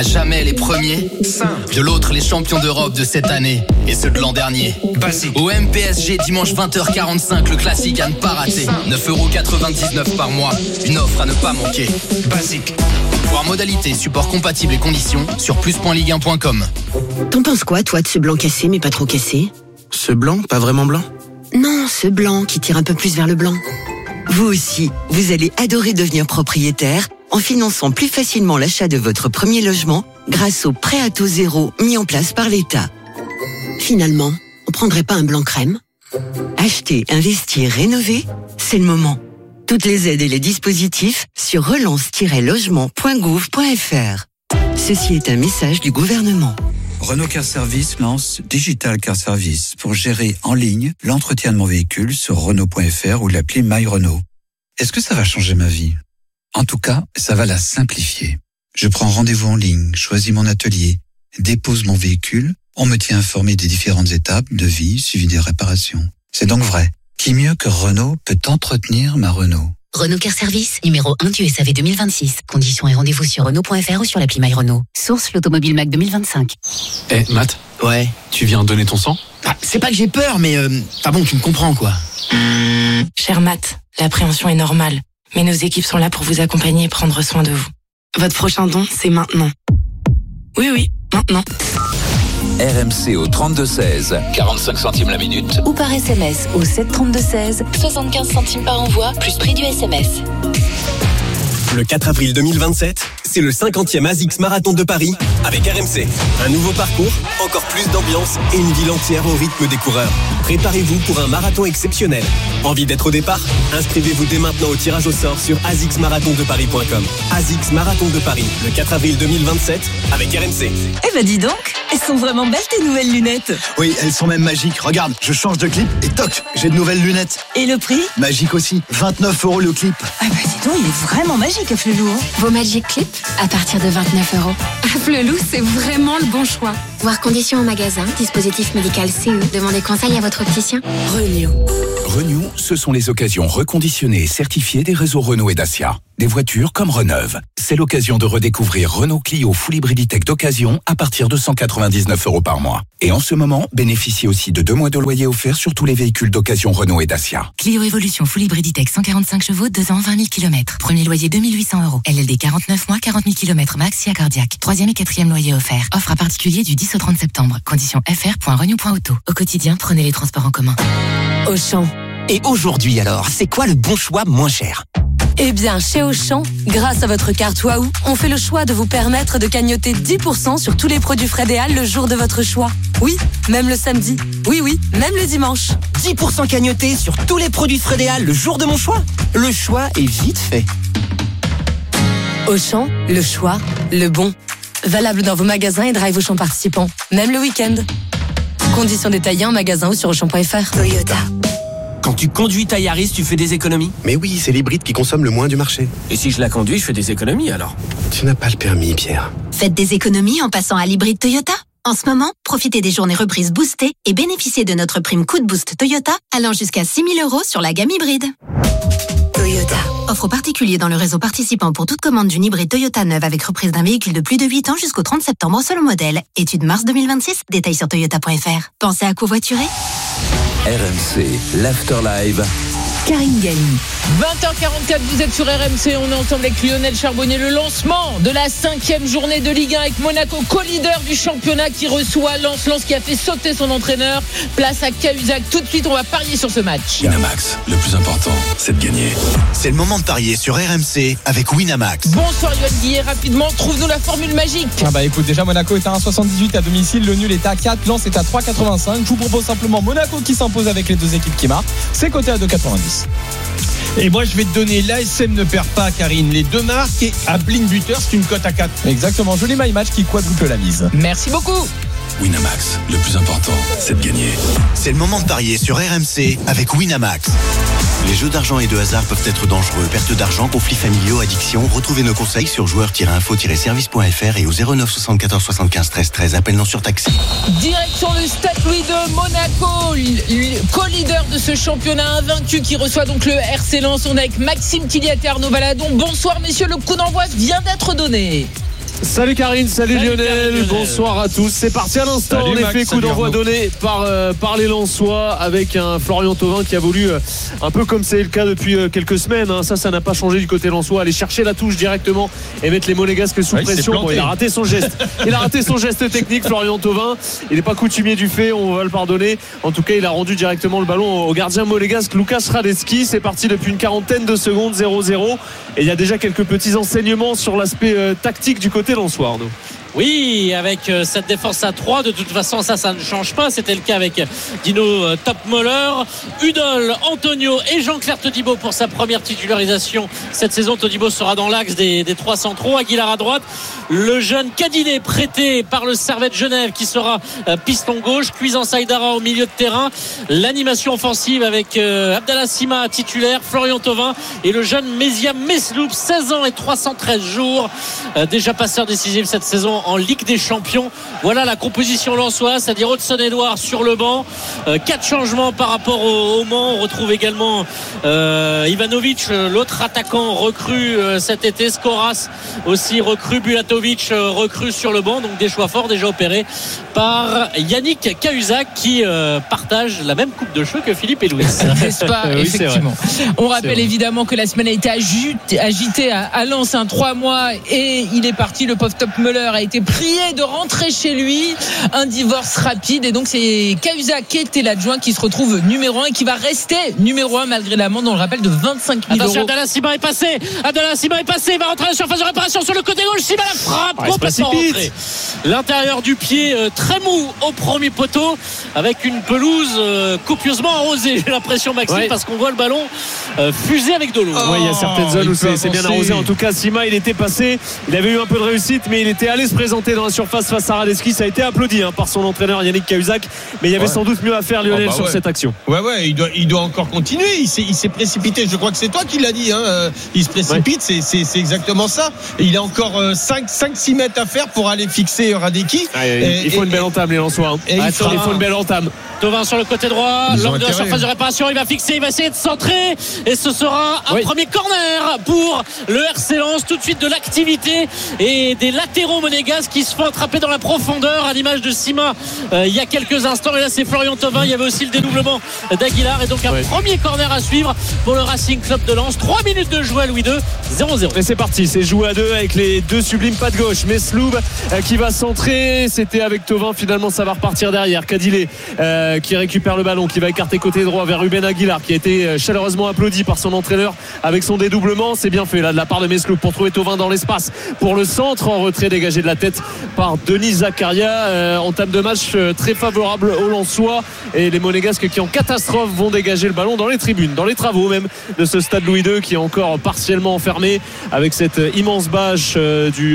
À jamais les premiers, de l'autre les champions d'Europe de cette année et ceux de l'an dernier. Basique. Au MPSG dimanche 20h45, le classique à ne pas rater. 9,99€ par mois, une offre à ne pas manquer. Basique. Voir modalités, support compatible et conditions sur plus.ligue1.com. T'en penses quoi, toi, de ce blanc cassé mais pas trop cassé? Ce blanc, pas vraiment blanc? Non, ce blanc qui tire un peu plus vers le blanc. Vous aussi, vous allez adorer devenir propriétaire en finançant plus facilement l'achat de votre premier logement grâce au prêt à taux zéro mis en place par l'État. Finalement, on prendrait pas un blanc crème? Acheter, investir, rénover, c'est le moment. Toutes les aides et les dispositifs sur relance-logement.gouv.fr. Ceci est un message du gouvernement. Renault Car Service lance Digital Car Service pour gérer en ligne l'entretien de mon véhicule sur Renault.fr ou l'appli My Renault. Est-ce que ça va changer ma vie? En tout cas, ça va la simplifier. Je prends rendez-vous en ligne, choisis mon atelier, dépose mon véhicule, on me tient informé des différentes étapes, devis, suivi des réparations. C'est donc vrai. Qui mieux que Renault peut entretenir ma Renault? Renault Car Service, numéro 1 du SAV 2026. Conditions et rendez-vous sur Renault.fr ou sur l'appli My Renault. Source l'Automobile Mac 2025. Matt? Ouais. Tu viens donner ton sang? C'est pas que j'ai peur, mais bon, tu me comprends, quoi. Cher Matt, l'appréhension est normale. Mais nos équipes sont là pour vous accompagner et prendre soin de vous. Votre prochain don, c'est maintenant. Oui, maintenant. RMC au 3216, 45 centimes la minute. Ou par SMS au 732-16, 75 centimes par envoi, plus prix du SMS. Le 4 avril 2027, c'est le 50e ASICS Marathon de Paris avec RMC. Un nouveau parcours, encore plus d'ambiance et une ville entière au rythme des coureurs. Préparez-vous pour un marathon exceptionnel. Envie d'être au départ? Inscrivez-vous dès maintenant au tirage au sort sur asicsmarathondeparis.com. ASICS Marathon de Paris, le 4 avril 2027 avec RMC. Eh ben dis donc, elles sont vraiment belles tes nouvelles lunettes. Oui, elles sont même magiques. Regarde, je change de clip et toc, j'ai de nouvelles lunettes. Et le prix? Magique aussi, 29€ le clip. Ah bah dis donc, il est vraiment magique à Flelou. Vos Magic Clips à partir de 29€. À Flelou, c'est vraiment le bon choix. Voir conditions au magasin, dispositif médical CE. Demandez conseil à votre opticien. Renew, ce sont les occasions reconditionnées et certifiées des réseaux Renault et Dacia. Des voitures comme Reneuve. C'est l'occasion de redécouvrir Renault Clio Full Hybriditech d'occasion à partir de 199€ par mois. Et en ce moment, bénéficiez aussi de 2 mois de loyer offert sur tous les véhicules d'occasion Renault et Dacia. Clio Evolution Full Hybriditech 145 chevaux, 2 ans, 20 000 km. Premier loyer 2 800€. LLD 49 mois, 40 000 km max, si cardiaque. 3e et 4e loyer offert. Offre à particulier du 10 au 30 septembre. Conditions fr.renew.auto. Au quotidien, prenez les transports en commun. Auchan. Et aujourd'hui alors, c'est quoi le bon choix moins cher? Eh bien, chez Auchan, grâce à votre carte Waouh, on fait le choix de vous permettre de cagnoter 10% sur tous les produits Frédéal le jour de votre choix. Oui, même le samedi. Oui, même le dimanche. 10% cagnoté sur tous les produits Frédéal le jour de mon choix? Le choix est vite fait. Auchan, le choix, le bon. Valable dans vos magasins et drive Auchan participants, même le week-end. Conditions détaillées en magasin ou sur Auchan.fr. Toyota. Quand tu conduis ta Yaris, tu fais des économies? Mais oui, c'est l'hybride qui consomme le moins du marché. Et si je la conduis, je fais des économies alors? Tu n'as pas le permis, Pierre. Faites des économies en passant à l'hybride Toyota. En ce moment, profitez des journées reprises boostées et bénéficiez de notre prime coup de boost Toyota allant jusqu'à 6 000€ sur la gamme hybride. Toyota. Offre aux particuliers dans le réseau participant pour toute commande d'une hybride Toyota neuve avec reprise d'un véhicule de plus de 8 ans jusqu'au 30 septembre selon modèle. Étude mars 2026, détails sur toyota.fr. Pensez à covoiturer? RMC, l'Afterlive. Karine Galli. 20h44, vous êtes sur RMC, on est ensemble avec Lionel Charbonnier. Le lancement de la 5e journée de Ligue 1 avec Monaco, co-leader du championnat qui reçoit Lens. Lens qui a fait sauter son entraîneur. Place à Cahuzac. Tout de suite, on va parier sur ce match. Winamax, le plus important, c'est de gagner. C'est le moment de parier sur RMC avec Winamax. Bonsoir Yoann Guillet, rapidement, trouve-nous la formule magique. Écoute, déjà Monaco est à 1,78 à domicile, le nul est à 4, Lens est à 3,85. Je vous propose simplement Monaco qui s'impose avec les deux équipes qui marquent. C'est coté à 2,90. Et moi je vais te donner l'ASM ne perd pas, Karine, les 2 marques, et à blind buter c'est une cote à 4. Exactement, joli my match qui quadruple la mise. Merci beaucoup. Winamax, le plus important, c'est de gagner. C'est le moment de parier sur RMC avec Winamax. Les jeux d'argent et de hasard peuvent être dangereux. Perte d'argent, conflits familiaux, addiction. Retrouvez nos conseils sur joueurs-info-service.fr et au 09 74 75 13 13. Appel non surtaxé. Direction le Stade Louis de Monaco, co-leader de ce championnat invaincu qui reçoit donc le RC Lens. On est avec Maxime Tilliat et Arnaud Valadon. Bonsoir messieurs, le coup d'envoi vient d'être donné. Salut Karine, salut Lionel, bonsoir à tous. C'est parti à l'instant, en effet, coup d'envoi donné par les Lensois avec un Florian Thauvin qui a voulu, un peu comme c'est le cas depuis quelques semaines, ça n'a pas changé du côté Lensois, aller chercher la touche directement et mettre les Monégasques sous pression. Bon, il a raté son geste. Il a raté son geste technique, Florian Thauvin. Il n'est pas coutumier du fait, on va le pardonner. En tout cas, il a rendu directement le ballon au gardien monégasque Lukas Radetzky. C'est parti depuis une quarantaine de secondes, 0-0. Et il y a déjà quelques petits enseignements sur l'aspect tactique du côté lensois, Arnaud. Oui, avec cette défense à 3, de toute façon ça ne change pas. C'était le cas avec Dino Topmoller, Udol, Antonio et Jean-Claire Todibo pour sa première titularisation cette saison. Todibo sera dans l'axe des 3 centraux, Aguilar à droite, le jeune Cadinet prêté par le Servette Genève qui sera piston gauche, Cuisance Aïdara au milieu de terrain, l'animation offensive avec Abdallah Sima titulaire, Florian Thauvin et le jeune Méziam Mesloub, 16 ans et 313 jours, déjà passeur décisif cette saison en Ligue des Champions. Voilà la composition lensoise, c'est-à-dire Hudson-Edouard sur le banc, 4 changements par rapport au Mans. On retrouve également Ivanovic, l'autre attaquant recru cet été, Skoras aussi recru, Bulatovic recru sur le banc, donc des choix forts déjà opérés par Yannick Cahuzac qui partage la même coupe de cheveux que Philippe et Louis. N'est-ce pas? Oui, effectivement. On rappelle évidemment que la semaine a été agitée à Lens, 3 mois, et il est parti. Le pauvre Topmoller a été prié de rentrer chez lui, un divorce rapide, et donc c'est Cahuzac qui était l'adjoint qui se retrouve numéro 1 et qui va rester numéro 1 malgré l'amende, on le rappelle, de 25 000 euros. Attention, Abdallah Sima est passé, il va rentrer à la surface de réparation sur le côté gauche. Sima la frappe complètement rentrée, l'intérieur du pied très mou au premier poteau, avec une pelouse copieusement arrosée, j'ai l'impression, Maxime, parce qu'on voit le ballon fuser avec de l'eau. Oui, il y a certaines zones où c'est bien arrosé. En tout cas, Sima, il était passé, il avait eu un peu de réussite, mais il était allé se présenter dans la surface face à Radetzky. Ça a été applaudi par son entraîneur Yannick Cahuzac, mais il y avait sans doute mieux à faire, Lionel, sur cette action. Ouais, il doit encore continuer. Il s'est précipité, je crois que c'est toi qui l'as dit, il se précipite, c'est exactement ça. Et il a encore 5-6 mètres à faire pour aller fixer Radetzky. Il faut une belle entame, les Lensois. Il faut une belle entame. Thauvin sur le côté droit, l'angle de la surface de réparation, il va fixer, il va essayer de centrer, et ce sera un premier corner pour le RC Lens. Tout de suite de l'activité et des latéraux monégasques qui se font attraper dans la profondeur, à l'image de Sima il y a quelques instants. Et là c'est Florian Thauvin, il y avait aussi le dédoublement d'Aguilar, et donc un premier corner à suivre pour le Racing Club de Lens. 3 minutes de jeu à Louis II, 0-0. Et c'est parti, c'est joué à 2 avec les deux sublimes pas de gauche. Mesloub qui va centrer, c'était avec Thauvin, finalement ça va repartir derrière. Cadinet qui récupère le ballon, qui va écarter côté droit vers Ruben Aguilar, qui a été chaleureusement applaudi par son entraîneur avec son dédoublement. C'est bien fait là de la part de Mesloub pour trouver Thauvin dans l'espace pour le centre, en retrait dégagé de la tête par Denis Zakaria. Entame de match très favorable aux Lensois, et les Monégasques qui en catastrophe vont dégager le ballon dans les tribunes, dans les travaux même de ce stade Louis II qui est encore partiellement enfermé avec cette immense bâche du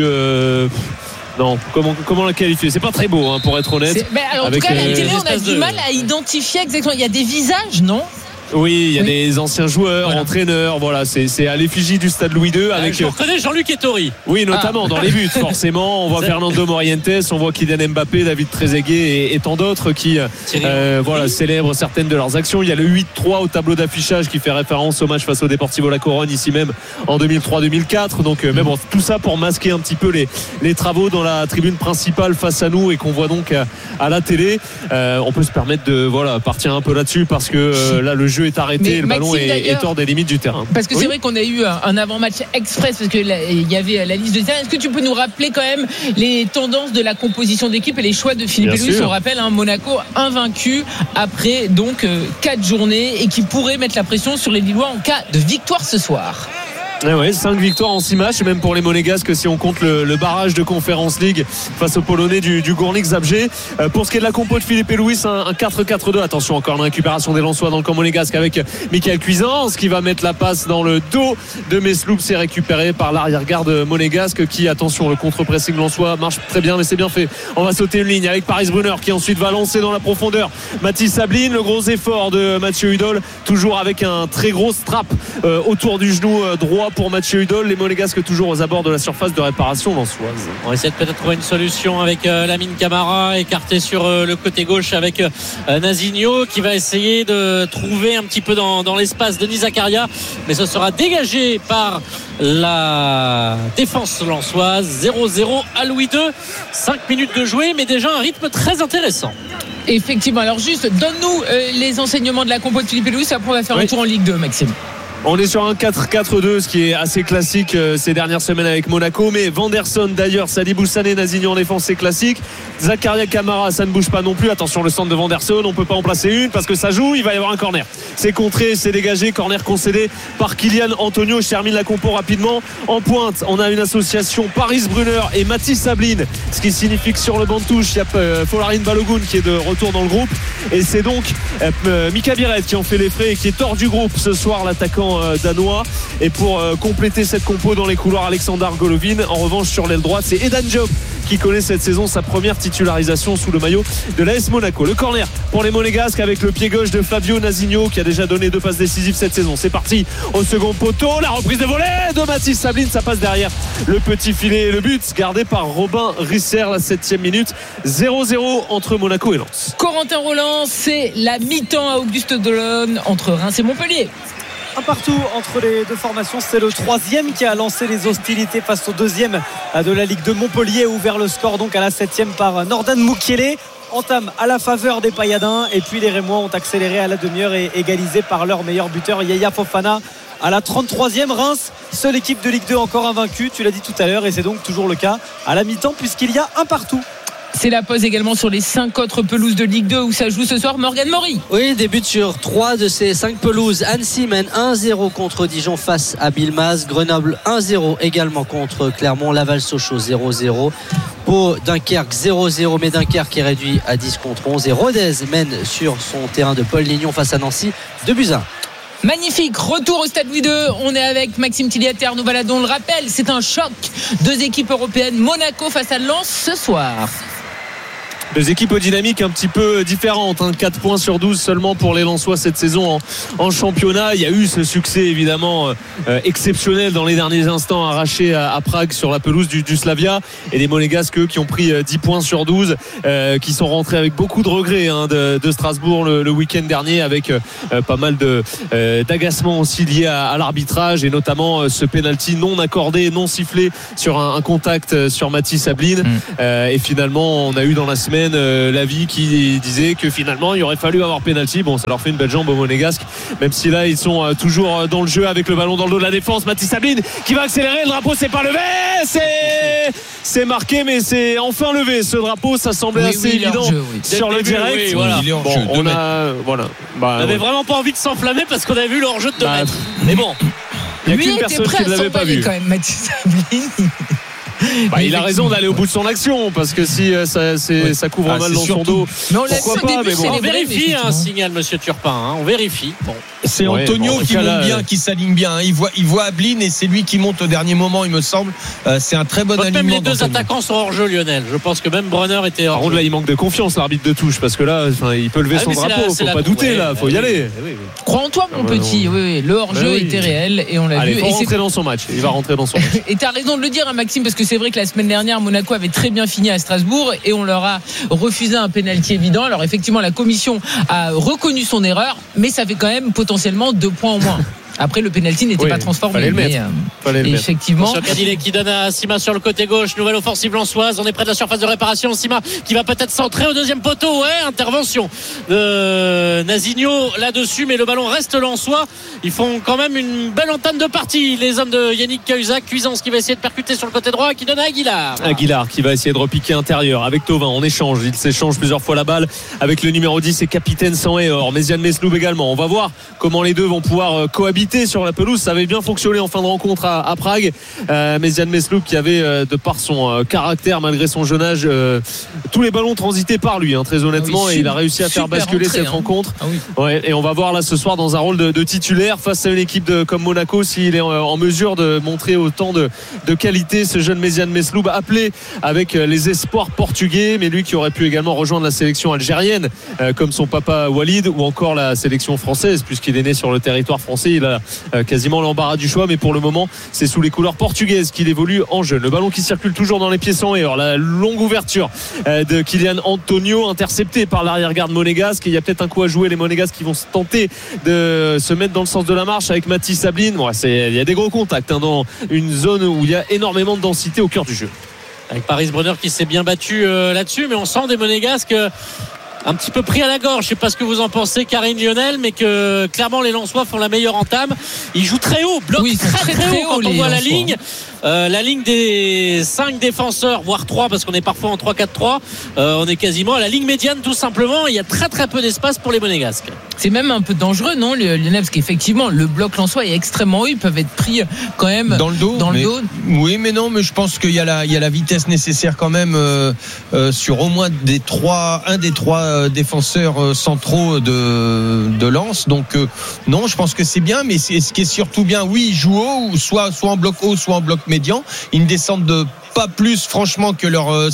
non, comment la qualifier? C'est pas très beau, pour être honnête. En tout cas, à la télé, on a du mal à identifier exactement. Il y a des visages, non? Oui, il y a des anciens joueurs, entraîneurs, voilà, c'est à l'effigie du stade Louis II avec. Je reconnais Jean-Luc Ettori. Oui, notamment dans les buts, forcément. On voit Fernando Morientes, on voit Kylian Mbappé, David Trezeguet et tant d'autres qui célèbrent certaines de leurs actions. Il y a le 8-3 au tableau d'affichage qui fait référence au match face au Deportivo La Corogne, ici même en 2003-2004. Donc, mais bon, tout ça pour masquer un petit peu les travaux dans la tribune principale face à nous et qu'on voit donc à la télé. On peut se permettre de partir un peu là-dessus parce que là, le jeu est arrêté, le ballon est hors des limites du terrain. Parce que c'est vrai qu'on a eu un avant-match express parce qu'il y avait la liste de terrain. Est-ce que tu peux nous rappeler quand même les tendances de la composition d'équipe et les choix de Philippe et Louis? On rappelle Monaco invaincu après donc 4 journées et qui pourrait mettre la pression sur les Lillois en cas de victoire ce soir. 5 victoires en 6 matchs, même pour les Monégasques si on compte le barrage de Conference League face aux Polonais du Górnik Zabrze. Pour ce qui est de la compo de Philippe et Louis, un 4-4-2. Attention, encore une récupération des Lensois dans le camp monégasque avec Michael Cuisance qui va mettre la passe dans le dos de Mesloub. C'est récupéré par l'arrière-garde monégasque qui, attention, le contre-pressing lensois marche très bien, mais c'est bien fait. On va sauter une ligne avec Paris Brunner qui ensuite va lancer dans la profondeur Mathis Sabline. Le gros effort de Mathieu Hudol, toujours avec un très gros strap autour du genou droit 3 pour Mathieu Hudol. Les Monégasques toujours aux abords de la surface de réparation lensoise. On va essayer de peut-être trouver une solution avec Lamine Camara écarté sur le côté gauche avec Nazinho qui va essayer de trouver un petit peu dans l'espace Denis Zakaria, mais ce sera dégagé par la défense lensoise. 0-0 à Louis II, 5 minutes de jouer, mais déjà un rythme très intéressant. Effectivement, alors juste donne-nous les enseignements de la compo de Philippe Elouz, après on va faire un tour en Ligue 2, Maxime. On est sur un 4-4-2, ce qui est assez classique ces dernières semaines avec Monaco. Mais Vanderson d'ailleurs, Sadibou Sané, Nazinho en défense, c'est classique. Zakaria Camara, ça ne bouge pas non plus. Attention, le centre de Vanderson, on ne peut pas en placer une parce que ça joue, il va y avoir un corner. C'est contré, c'est dégagé, corner concédé par Kylian Antonio. Je termine la compo rapidement. En pointe, on a une association Paris Brunner et Mathis Sabline, ce qui signifie que sur le banc de touche, il y a Folarin Balogun qui est de retour dans le groupe. Et c'est donc Mika Biret qui en fait les frais et qui est hors du groupe ce soir, l'attaquant danois. Et pour compléter cette compo dans les couloirs, Alexander Golovin. En revanche, sur l'aile droite, c'est Edan Diop qui connaît cette saison sa première titularisation sous le maillot de l'AS Monaco. Le corner pour les Monégasques avec le pied gauche de Flavio Nazinho qui a déjà donné 2 passes décisives cette saison. C'est parti au second poteau, la reprise de volée de Mathis Sabline, ça passe derrière le petit filet et le but gardé par Robin Risser, la 7e minute. 0-0 entre Monaco et Lens. Corentin Roland, c'est la mi-temps à Auguste Delaune entre Reims et Montpellier. Un partout entre les deux formations, c'est le 3e qui a lancé les hostilités face au 2e de la Ligue de Montpellier, ouvert le score donc à la 7e par Nordan Mukiele. Entame à la faveur des Payadins et puis les Rémois ont accéléré à la demi-heure et égalisé par leur meilleur buteur Yaya Fofana à la 33e. Reims, seule équipe de Ligue 2 encore invaincue, tu l'as dit tout à l'heure, et c'est donc toujours le cas à la mi-temps puisqu'il y a un partout. C'est la pause également sur les 5 autres pelouses de Ligue 2 où ça joue ce soir. Morgan Maury. Oui, des buts sur 3 de ces 5 pelouses. Annecy mène 1-0 contre Dijon face à Bilmaz. Grenoble 1-0 également contre Clermont. Laval-Sochaux 0-0. Pau, Dunkerque 0-0, mais Dunkerque est réduit à 10 contre 11. Et Rodez mène sur son terrain de Paul Lignon face à Nancy 2-1. Magnifique, retour au Stade Louis II. On est avec Maxime Tilliat et Arnaud Valadon. On le rappelle, c'est un choc. 2 équipes européennes, Monaco face à Lens ce soir. 2 équipes aux dynamiques un petit peu différentes, 4 points sur 12 seulement pour les Lensois cette saison en championnat. Il y a eu ce succès évidemment exceptionnel dans les derniers instants arraché à Prague sur la pelouse du Slavia, et les Monégasques qui ont pris 10 points sur 12, qui sont rentrés avec beaucoup de regrets de Strasbourg le week-end dernier, avec pas mal d'agacements aussi liés à l'arbitrage, et notamment ce pénalty non accordé, non sifflé sur un contact sur Mathis Sabline. Et finalement on a eu dans la semaine l'avis qui disait que finalement il aurait fallu avoir pénalty. Bon, ça leur fait une belle jambe aux Monégasques, même si là ils sont toujours dans le jeu avec le ballon dans le dos de la défense. Mathis Sabline qui va accélérer, le drapeau c'est pas levé, c'est marqué, mais c'est enfin levé ce drapeau. Ça semblait assez évident sur le direct. Voilà. On avait vraiment pas envie de s'enflammer parce qu'on avait vu le hors-jeu de 2 mètres. Mais bon, il n'y a qu'une personne qui ne l'avait pas vu quand même, Mathis Sabline. Il a raison d'aller au bout de son action, parce que si ça couvre mal dans son dos, pourquoi pas, mais bon. On vérifie un signal, monsieur Turpin, on vérifie. Bon. C'est Antonio qui monte bien, qui s'aligne bien. Il voit Ablin et c'est lui qui monte au dernier moment, il me semble. C'est un très bon alignement. Même les 2 attaquants sont hors jeu, Lionel. Je pense que même Brunner était hors jeu. Par contre, là, il manque de confiance, l'arbitre de touche, parce que là, il peut lever son drapeau. Faut pas douter, là, faut y aller. Crois en toi, mon petit. Oui, le hors-jeu était réel et on l'a vu. Il va rentrer dans son match. Il va rentrer dans son match. Et t'as raison de le dire, Maxime, parce que c'est vrai que la semaine dernière, Monaco avait très bien fini à Strasbourg et on leur a refusé un pénalty évident. Alors effectivement, la commission a reconnu son erreur, mais ça fait quand même potentiellement 2 points en moins. Après, le pénalty n'était pas transformé. Fallait le effectivement. Sur Cadillet qui donne à Sima sur le côté gauche. Nouvelle offensive lensoise. On est près de la surface de réparation. Sima qui va peut-être centrer au 2e poteau. Ouais, intervention de Nazinho là-dessus, mais le ballon reste lensois. Ils font quand même une belle entame de partie, les hommes de Yannick Cahuzac. Cuisance qui va essayer de percuter sur le côté droit, qui donne à Aguilar. Aguilar qui va essayer de repiquer intérieur avec Thauvin en échange. Il s'échange plusieurs fois la balle avec le numéro 10 et capitaine sang et or. Méziane Mesloub également. On va voir comment les deux vont pouvoir cohabiter sur la pelouse. Ça avait bien fonctionné en fin de rencontre à Prague. Méziane Mesloub qui avait, de par son caractère, malgré son jeune âge, tous les ballons transités par lui, très honnêtement, et il a réussi à faire basculer cette rencontre. Et on va voir là ce soir dans un rôle de titulaire face à une équipe comme Monaco, s'il est en mesure de montrer autant de qualité, ce jeune Méziane Mesloub, appelé avec les espoirs portugais, mais lui qui aurait pu également rejoindre la sélection algérienne comme son papa Walid, ou encore la sélection française, puisqu'il est né sur le territoire français. Il a quasiment l'embarras du choix, mais pour le moment C'est sous les couleurs portugaises qu'il évolue en jeune. Le ballon qui circule toujours dans les pieds sans erreur. La longue ouverture de Kylian Antonio, intercepté par l'arrière-garde monégasque. Il y a peut-être un coup à jouer, les monégasques qui vont tenter de se mettre dans le sens de la marche avec Mathis Sabline. Il y a des gros contacts dans une zone où il y a énormément de densité au cœur du jeu. Avec Paris Brunner qui s'est bien battu là-dessus, mais on sent des monégasques un petit peu pris à la gorge. Je ne sais pas ce que vous en pensez, Karine, Lionel, mais que clairement les Lensois font la meilleure entame. Ils jouent très haut, bloc très haut quand on voit la ligne. La ligne des 5 défenseurs, voire 3, parce qu'on est parfois en 3-4-3. On est quasiment à la ligne médiane, tout simplement. Il y a très très peu d'espace pour les monégasques. C'est même un peu dangereux, non, Lionel, parce qu'effectivement le bloc lensois est extrêmement haut. Ils peuvent être pris quand même dans le dos. Oui, mais non, mais je pense qu'il y a la vitesse nécessaire quand même sur au moins un des trois défenseurs centraux de Lens. Donc non, je pense que c'est bien, mais ce qui est surtout bien, oui, ils jouent haut, soit en bloc haut, soit en bloc médian. Ils ne descendent pas plus franchement que leurs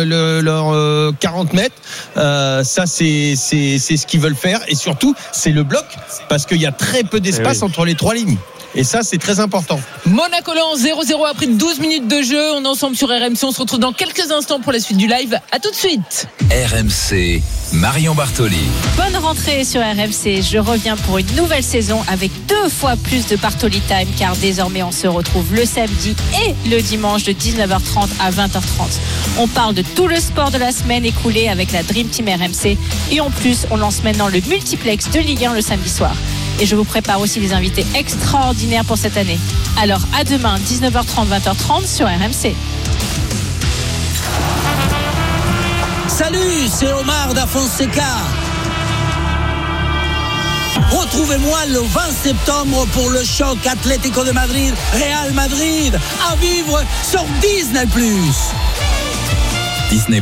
40 mètres. Ça c'est ce qu'ils veulent faire, et surtout c'est le bloc, parce qu'il y a très peu d'espace entre les trois lignes. Et ça, c'est très important. Monaco-Lens 0-0 après 12 minutes de jeu. On est ensemble sur RMC. On se retrouve dans quelques instants pour la suite du live. À tout de suite. RMC, Marion Bartoli. Bonne rentrée sur RMC. Je reviens pour une nouvelle saison avec 2 fois plus de Bartoli Time, car désormais on se retrouve le samedi et le dimanche de 19h30 à 20h30. On parle de tout le sport de la semaine écoulée avec la Dream Team RMC. Et en plus, on lance maintenant le multiplex de Ligue 1 le samedi soir. Et je vous prépare aussi des invités extraordinaires pour cette année. Alors à demain, 19h30, 20h30 sur RMC. Salut, c'est Omar da Fonseca. Retrouvez-moi le 20 septembre pour le choc Atlético de Madrid, Real Madrid, à vivre sur Disney+. Disney+,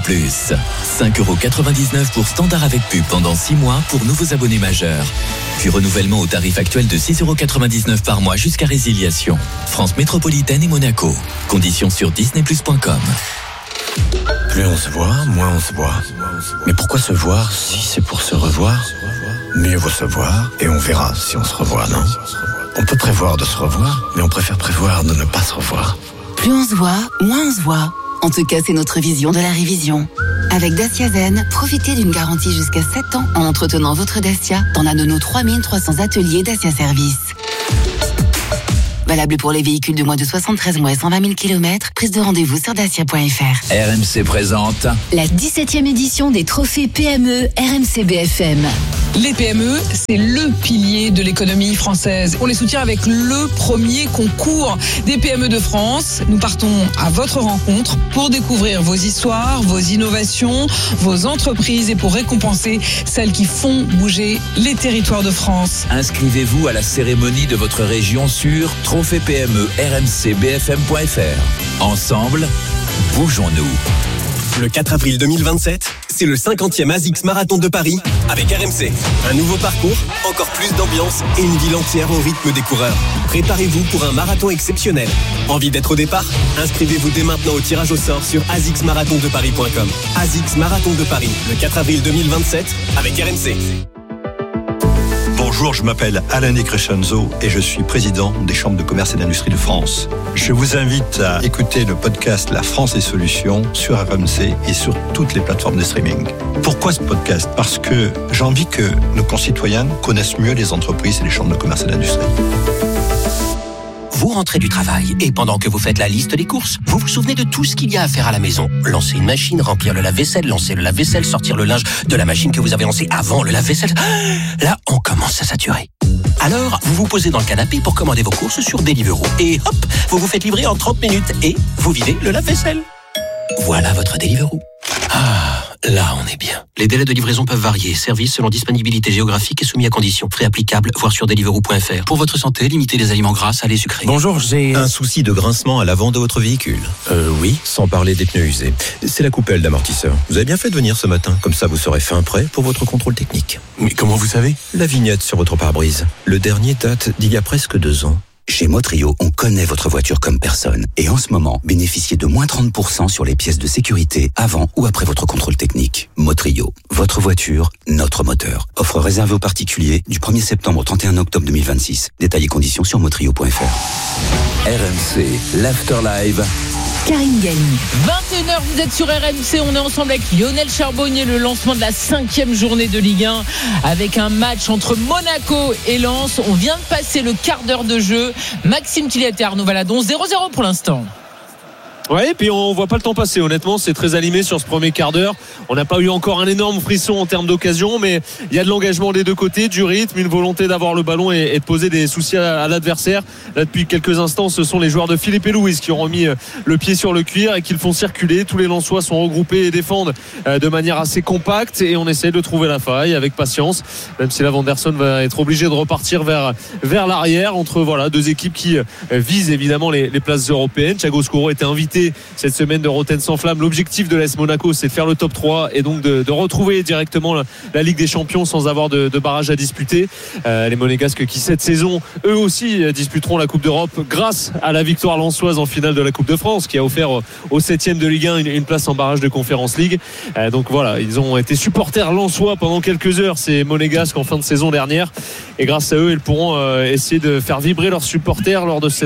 5,99€ pour standard avec pub pendant 6 mois pour nouveaux abonnés majeurs. Puis renouvellement au tarif actuel de 6,99€ par mois jusqu'à résiliation. France métropolitaine et Monaco. Conditions sur disneyplus.com. Plus on se voit, moins on se voit. Mais pourquoi se voir si c'est pour se revoir? Mieux vaut se voir et on verra si on se revoit, non? On peut prévoir de se revoir, mais on préfère prévoir de ne pas se revoir. Plus on se voit, moins on se voit. En tout cas, c'est notre vision de la révision. Avec Dacia Zen, profitez d'une garantie jusqu'à 7 ans en entretenant votre Dacia dans l'un de nos 3300 ateliers Dacia Service. Valable pour les véhicules de moins de 73 mois et 120 000 km. Prise de rendez-vous sur dacia.fr. RMC présente la 17e édition des trophées PME RMC BFM. Les PME, c'est le pilier de l'économie française. On les soutient avec le premier concours des PME de France. Nous partons à votre rencontre pour découvrir vos histoires, vos innovations, vos entreprises et pour récompenser celles qui font bouger les territoires de France. Inscrivez-vous à la cérémonie de votre région sur trophée PME rmcbfm.fr. Ensemble, bougeons-nous. Le 4 avril 2027, c'est le 50e ASICS Marathon de Paris avec RMC. Un nouveau parcours, encore plus d'ambiance et une ville entière au rythme des coureurs. Préparez-vous pour un marathon exceptionnel. Envie d'être au départ? Inscrivez-vous dès maintenant au tirage au sort sur asicsmarathondeparis.com. ASICS Marathon de Paris, le 4 avril 2027 avec RMC. Bonjour, je m'appelle Alain Di Crescenzo et je suis président des chambres de commerce et d'industrie de France. Je vous invite à écouter le podcast La France et Solutions sur RMC et sur toutes les plateformes de streaming. Pourquoi ce podcast? Parce que j'ai envie que nos concitoyens connaissent mieux les entreprises et les chambres de commerce et d'industrie. Vous rentrez du travail et pendant que vous faites la liste des courses, vous vous souvenez de tout ce qu'il y a à faire à la maison. Lancer une machine, remplir le lave-vaisselle, lancer le lave-vaisselle, sortir le linge de la machine que vous avez lancée avant le lave-vaisselle. Là, on commence à saturer. Alors, vous vous posez dans le canapé pour commander vos courses sur Deliveroo. Et hop, vous vous faites livrer en 30 minutes et vous videz le lave-vaisselle. Voilà votre Deliveroo. Ah, là on est bien. Les délais de livraison peuvent varier. Service selon disponibilité géographique et soumis à conditions. Frais applicables, voir sur deliveroo.fr. Pour votre santé, limitez les aliments gras, salés, sucrés. Bonjour, j'ai un souci de grincement à l'avant de votre véhicule. Oui, sans parler des pneus usés. C'est la coupelle d'amortisseur. Vous avez bien fait de venir ce matin. Comme ça, vous serez fin prêt pour votre contrôle technique. Mais comment vous savez? La vignette sur votre pare-brise. Le dernier date d'il y a presque 2 ans. Chez Motrio, on connaît votre voiture comme personne. Et en ce moment, bénéficiez de moins 30% sur les pièces de sécurité avant ou après votre contrôle technique. Motrio, votre voiture, notre moteur. Offre réservée aux particuliers du 1er septembre au 31 octobre 2026. Détails et conditions sur motrio.fr. RMC, l'Afterlive. Karine Galli. 21h, vous êtes sur RMC, on est ensemble avec Lionel Charbonnier, le lancement de la 5e journée de Ligue 1 avec un match entre Monaco et Lens. On vient de passer le quart d'heure de jeu. Maxime Tillet et Arnaud Valadon, 0-0 pour l'instant. Ouais, et puis on voit pas le temps passer. Honnêtement, c'est très animé sur ce premier quart d'heure. On n'a pas eu encore un énorme frisson en termes d'occasion, mais il y a de l'engagement des deux côtés, du rythme, une volonté d'avoir le ballon et de poser des soucis à l'adversaire. Là, depuis quelques instants, ce sont les joueurs de Philippe et Louis qui ont remis le pied sur le cuir et qui le font circuler. Tous les Lensois sont regroupés et défendent de manière assez compacte et on essaie de trouver la faille avec patience, même si là Vanderson va être obligé de repartir vers l'arrière entre deux équipes qui visent évidemment les places européennes. Thiago Scuro était invité cette semaine de Rotten sans flamme. L'objectif de l'AS Monaco, c'est de faire le top 3 et donc de retrouver directement la Ligue des Champions sans avoir de barrage à disputer. Les Monégasques qui cette saison eux aussi disputeront la Coupe d'Europe grâce à la victoire lensoise en finale de la Coupe de France qui a offert au 7e de Ligue 1 une place en barrage de Conference League. Donc voilà, ils ont été supporters lensois pendant quelques heures, ces Monégasques, en fin de saison dernière, et grâce à eux ils pourront essayer de faire vibrer leurs supporters lors de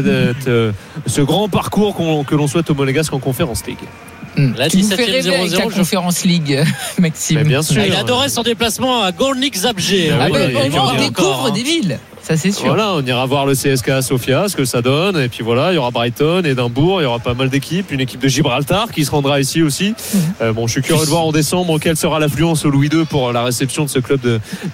ce grand parcours que l'on souhaite aux Monégasques en Conference League. La 17e 0-0 la Conference League, Maxime. Mais bien sûr. Il adorait son déplacement à Gornik Zabrze. On découvre des villes. Ça c'est sûr. Voilà, on ira voir le CSKA Sofia, ce que ça donne. Et puis voilà, il y aura Brighton, Édimbourg, il y aura pas mal d'équipes. Une équipe de Gibraltar qui se rendra ici aussi. Je suis curieux de voir en décembre quelle sera l'affluence au Louis II pour la réception de ce club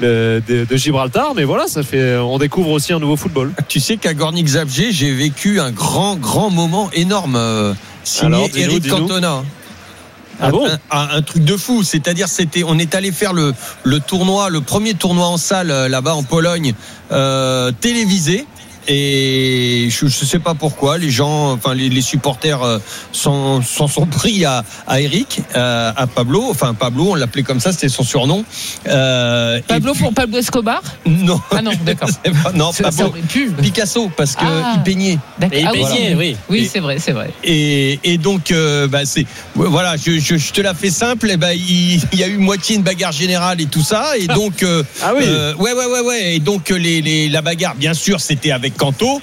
de Gibraltar. Mais voilà, on découvre aussi un nouveau football. Tu sais qu'à Gornik Zabrze, j'ai vécu un grand moment énorme. Signé Eric Cantona. Ah bon? Un truc de fou, c'est-à-dire on est allé faire le tournoi, le premier tournoi en salle là-bas en Pologne, télévisé. Et je sais pas pourquoi les gens, enfin les supporters s'en sont pris à Eric, à Pablo. Enfin Pablo, on l'appelait comme ça, c'était son surnom. Pablo pour Pablo Escobar? Non. Ah non, d'accord. Non, ça aurait pu. Picasso, parce que il peignait. D'accord. Il peignait, voilà. Oui, c'est vrai. Et donc voilà, je te la fais simple. Et il y a eu moitié une bagarre générale et tout ça. Et donc ah oui. Ouais. Et donc la bagarre, bien sûr, c'était avec Canto.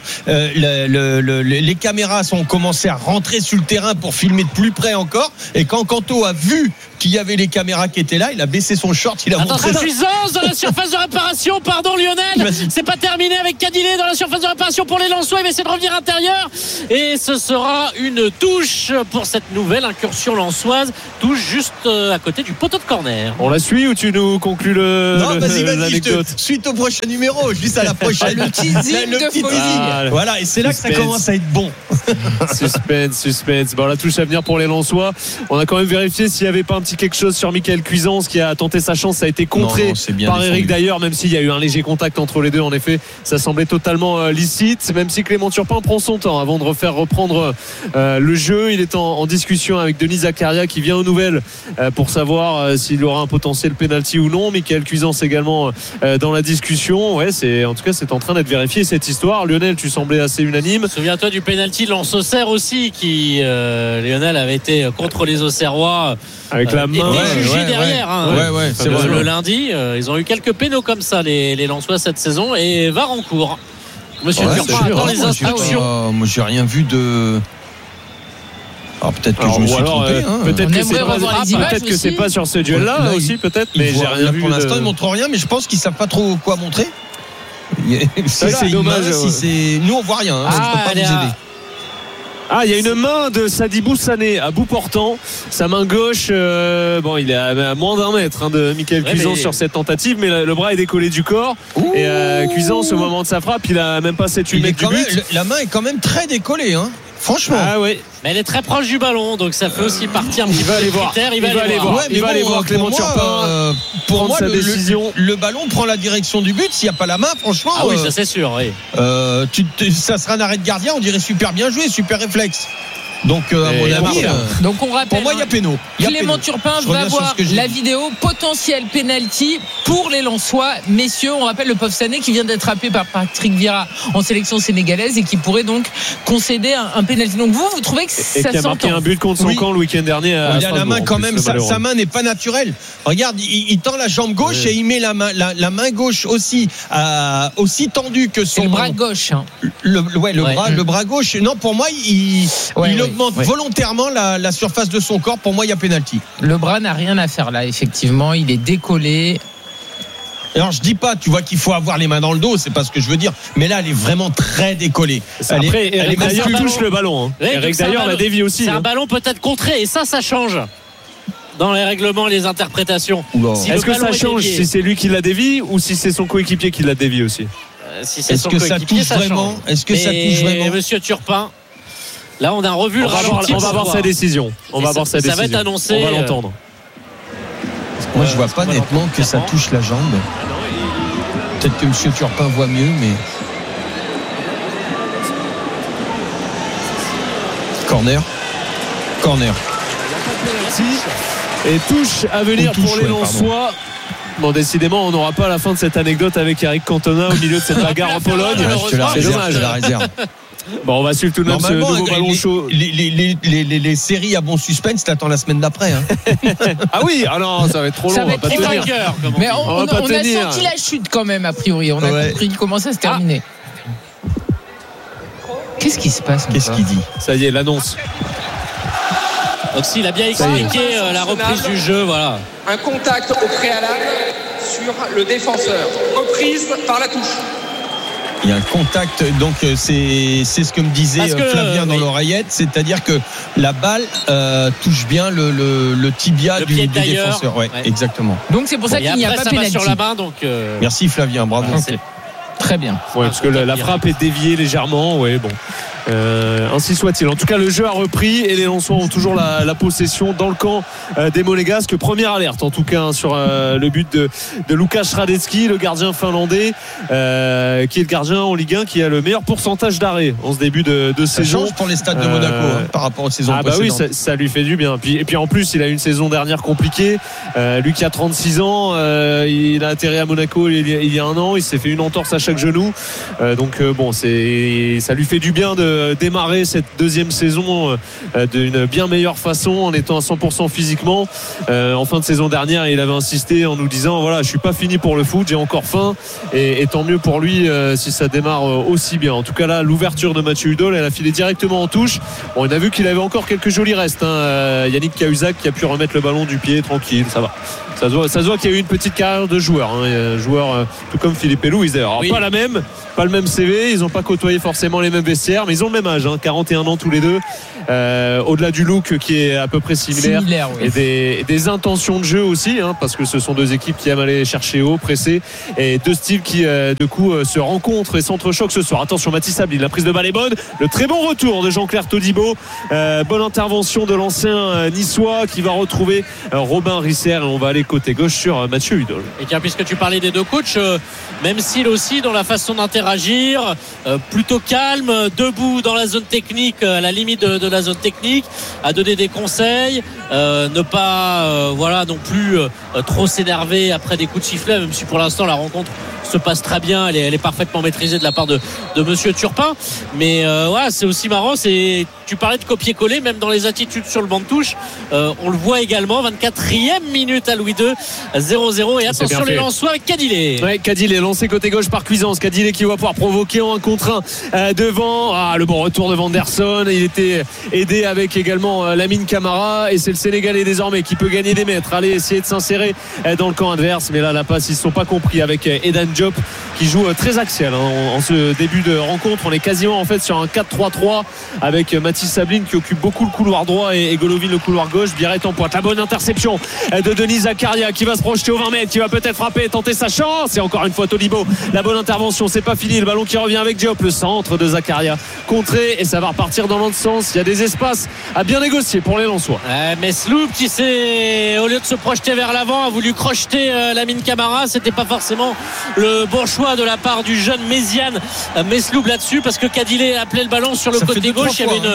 Les caméras ont commencé à rentrer sur le terrain pour filmer de plus près encore. Et quand Canto a vu qu'il y avait les caméras qui étaient là, il a baissé son short, il a montré. Suffisance dans la surface de réparation. Pardon Lionel, c'est pas terminé avec Cadillet dans la surface de réparation pour les Lensois. Il va essayer de revenir intérieur et ce sera une touche pour cette nouvelle incursion lensoise. Touche juste à côté du poteau de corner. On la suit ou tu nous conclus l'anecdote? Suite au prochain numéro, juste à la prochaine. Le teasing de folie. Voilà, et c'est là que ça commence à être bon. Suspense. Bon, la touche à venir pour les Lensois. On a quand même vérifié s'il n'y avait pas un petit quelque chose sur Michael Cuisance qui a tenté sa chance. Ça a été contré par Eric d'ailleurs, même s'il y a eu un léger contact entre les deux. En effet, ça semblait totalement licite, même si Clément Turpin prend son temps avant de reprendre le jeu. Il est en discussion avec Denis Zakaria qui vient aux nouvelles pour savoir s'il aura un potentiel penalty ou non. Michael Cuisance également dans la discussion. En tout cas c'est en train d'être vérifié cette histoire. Lionel, tu semblais assez unanime. Souviens-toi du penalty de Lens-Auxerre aussi qui Lionel avait été contre les Auxerrois avec la main jugé derrière. C'est le lundi, ils ont eu quelques pénaux comme ça les Lensois cette saison et VAR en cours. Monsieur Turpin attend les instructions. Moi j'ai rien vu de. Alors peut-être que je me suis trompé. Peut-être que c'est pas sur ce duel-là aussi, peut-être. Mais j'ai rien vu. Pour l'instant, ils montrent rien, mais je pense qu'ils savent pas trop quoi montrer. C'est dommage. Nous on voit rien. Je peux pas vous aider. Il y a une main de Sadibou Sané à bout portant, sa main gauche il est à moins d'un mètre de Michael Cuisance sur cette tentative, mais le bras est décollé du corps. Et Cuisance au moment de sa frappe, il a même pas 7-8 mètres du but. La main est quand même très décollée franchement. Mais elle est très proche du ballon, donc ça fait aussi partir un petit peu des critères. Il va aller voir Clément Turpin. Pour moi, sa décision. Le ballon prend la direction du but. S'il n'y a pas la main, franchement. Ah oui, ça c'est sûr. Ça sera un arrêt de gardien. On dirait super bien joué, super réflexe. Donc à mon avis, donc on rappelle. Pour moi, il y a péno. Clément Turpin va voir la vidéo potentiel penalty pour les Lensois. Messieurs, on rappelle le Pauvre Sané qui vient d'être appelé par Patrick Vieira en sélection sénégalaise et qui pourrait donc concéder un penalty. Donc vous trouvez que ça s'entend? Et qui a marqué un but contre son camp le week-end dernier. Il y a la main quand même. Sa main n'est pas naturelle. Regarde, il tend la jambe gauche et il met la main gauche aussi tendue que son. Le bras gauche. Le bras gauche. Non, pour moi, il augmente volontairement la surface de son corps. Pour moi, il y a pénalty. Le bras n'a rien à faire là, effectivement. Il est décollé. Alors je dis pas, tu vois qu'il faut avoir les mains dans le dos, c'est pas ce que je veux dire. Mais là, elle est vraiment très décollée. Après, Eric Daillard touche le ballon. Eric Daillard la dévie aussi. C'est un ballon peut-être contré et ça change dans les règlements, les interprétations. Est-ce que ça change si c'est lui qui la dévie ou si c'est son coéquipier qui la dévie aussi? Est-ce que ça touche vraiment? Est-ce que ça touche vraiment? Monsieur Turpin, là on a revu le ralenti. On va voir sa décision. Ça va être annoncé. On va l'entendre. Moi, je vois pas nettement que ça touche la jambe. Peut-être que monsieur Turpin voit mieux, mais. Corner. Et touche à venir pour les Lensois. Bon, décidément, on n'aura pas la fin de cette anecdote avec Eric Cantona au milieu de cette bagarre en Pologne. C'est dommage. Je la réserve. Bon, on va suivre tout de même ce nouveau ballon chaud. Les séries à bon suspense, t'attends la semaine d'après. Hein. Ah oui, non, ça va être trop long. Ça va être trop vainqueur. Mais on a senti la chute quand même, a priori. On a compris comment ça se terminait. Qu'est-ce qui se passe? Qu'est-ce qu'il dit? Ça y est, l'annonce. Donc s'il a bien expliqué la reprise du jeu, voilà. Un contact au préalable sur le défenseur. Reprise par la touche. Il y a un contact, donc c'est ce que me disait Flavien dans l'oreillette, c'est-à-dire que la balle touche bien le tibia du défenseur. Ouais, exactement. Donc c'est pour ça qu'il n'y a pas pénalty sur la main. Donc merci Flavien, bravo. Très bien. Ouais, parce que la frappe est déviée légèrement. Ouais, bon. Ainsi soit-il. En tout cas, le jeu a repris et les Lensois ont toujours la possession dans le camp des Monégasques. Première alerte, en tout cas, sur le but de Łukasz Radecki, le gardien finlandais, qui est le gardien en Ligue 1 qui a le meilleur pourcentage d'arrêt en ce début de saison. Ça change pour les stades de Monaco par rapport aux saisons précédentes. Oui, ça lui fait du bien. Et puis en plus, il a une saison dernière compliquée. Lui qui a 36 ans, il a atterri à Monaco il y a un an. Il s'est fait une entorse à chaque genou. Donc bon, ça lui fait du bien de démarrer cette deuxième saison d'une bien meilleure façon en étant à 100% physiquement. En fin de saison dernière, il avait insisté en nous disant voilà, je suis pas fini pour le foot, j'ai encore faim, et tant mieux pour lui si ça démarre aussi bien. En tout cas là, l'ouverture de Mathieu Hudol, elle a filé directement en touche. Bon, on a vu qu'il avait encore quelques jolis restes, Yannick Cahuzac qui a pu remettre le ballon du pied tranquille, ça va. Ça se voit qu'il y a eu une petite carrière de joueur, tout comme Philippe et Louis d'ailleurs. Oui. Pas le même CV, ils n'ont pas côtoyé forcément les mêmes vestiaires, mais ils ont le même âge, 41 ans tous les deux. Au-delà du look qui est à peu près similaire oui. Et des intentions de jeu aussi, parce que ce sont deux équipes qui aiment aller chercher haut, presser, et deux styles qui de coup se rencontrent et s'entrechoquent ce soir. Attention, Mathis Sablin, la prise de balle est bonne, le très bon retour de Jean-Claire Todibo, bonne intervention de l'ancien niçois qui va retrouver Robin Risser, et on va aller côté gauche sur Mathieu Hudol. Et tiens, puisque tu parlais des deux coachs, même s'il aussi dans la façon d'interagir, plutôt calme, debout dans la zone technique, à la limite de la zone technique, à donner des conseils, ne pas non plus trop s'énerver après des coups de sifflet, même si pour l'instant la rencontre se passe très bien, elle est parfaitement maîtrisée de la part de monsieur Turpin, mais c'est aussi marrant, tu parlais de copier-coller même dans les attitudes sur le banc de touche, on le voit également. 24e minute à Louis II, 0-0, et attention les Lensois avec Cadillet. Ouais, Cadillet lancé côté gauche par Cuisance, Cadillet qui va pouvoir provoquer en 1 contre 1 devant, le bon retour de Vanderson, il était aidé avec également Lamine Camara, et c'est le Sénégalais désormais qui peut gagner des mètres, aller essayer de s'insérer dans le camp adverse, mais là la passe ils ne sont pas compris avec Edan Diop qui joue très axial en ce début de rencontre. On est quasiment en fait sur un 4-3-3 avec Mathis Sablin qui occupe beaucoup le couloir droit et Golovin le couloir gauche. Biarrette en pointe, la bonne interception de Denis Zakaria qui va se projeter au 20 mètres, qui va peut-être frapper et tenter sa chance, et encore une fois Todibo, la bonne intervention, c'est pas fini, le ballon qui revient avec Diop, le centre de Zakaria contré, et ça va repartir dans l'autre sens. Il y a des espaces à bien négocier pour les Lensois. Mais Sloop qui s'est, au lieu de se projeter vers l'avant, a voulu crocheter Lamine Camara. C'était pas forcément le bon choix de la part du jeune Méziane Mesloub là-dessus, parce que Cadillet appelait le ballon sur le côté gauche. Il y avait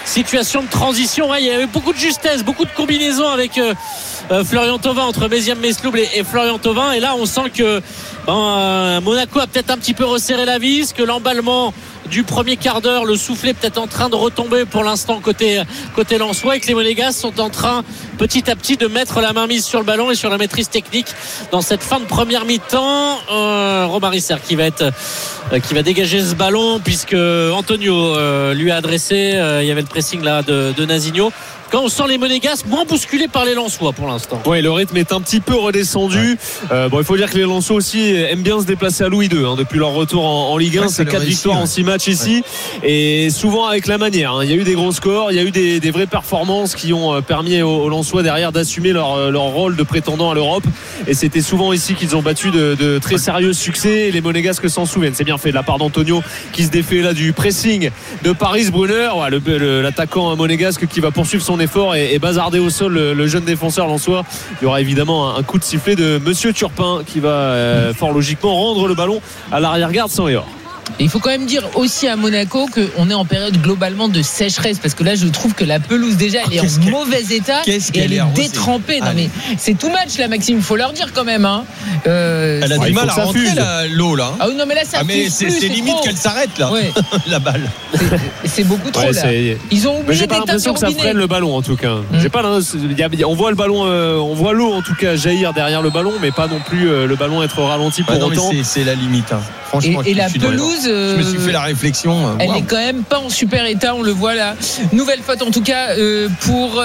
situation de transition. Ouais, il y avait beaucoup de justesse, beaucoup de combinaisons avec Florian Thauvin entre Mézières Mesloub et Florian Thauvin. Et là, on sent que Monaco a peut-être un petit peu resserré la vis, que l'emballement du premier quart d'heure, le soufflet peut-être en train de retomber pour l'instant côté lensois, et que les Monégasques sont en train petit à petit de mettre la main mise sur le ballon et sur la maîtrise technique dans cette fin de première mi-temps. Romary Serre qui va dégager ce ballon, puisque Antonio lui a adressé, il y avait le pressing là de Nazinho. Quand on sent les Monégasques moins bousculés par les Lensois pour l'instant. Oui, le rythme est un petit peu redescendu. Il faut dire que les Lensois aussi aiment bien se déplacer à Louis II depuis leur retour en Ligue 1. C'est 4 victoires en 6 matchs ici, et souvent avec la manière. Il y a eu des gros scores, il y a eu des vraies performances qui ont permis aux Lensois derrière d'assumer leur rôle de prétendant à l'Europe, et c'était souvent ici qu'ils ont battu de très sérieux succès, et les Monégasques s'en souviennent. C'est bien fait de la part d'Antonio qui se défait là du pressing de Paris Brunner, l'attaquant monégasque qui va poursuivre son effort et bazarder au sol le jeune défenseur lensois. Il y aura évidemment un coup de sifflet de Monsieur Turpin qui va fort logiquement rendre le ballon à l'arrière-garde Sanrior. Et il faut quand même dire aussi à Monaco qu'on est en période globalement de sécheresse, parce que là je trouve que la pelouse déjà elle est en mauvais état et elle est détrempée. Non mais c'est too much là, Maxime, il faut leur dire quand même Elle a du mal à rentrer l'eau là. Ah oui, non mais là ça mais c'est limite trop. Qu'elle s'arrête là. Ouais. La balle. C'est beaucoup trop là. Ils ont oublié. Mais j'ai pas l'impression que ça freine le ballon en tout cas. J'ai pas on voit le ballon, on voit l'eau en tout cas jaillir derrière le ballon, mais pas non plus le ballon être ralenti pour autant. C'est la limite. Franchement, et la pelouse, je me suis fait la réflexion. Elle est quand même pas en super état, on le voit là. Nouvelle faute en tout cas pour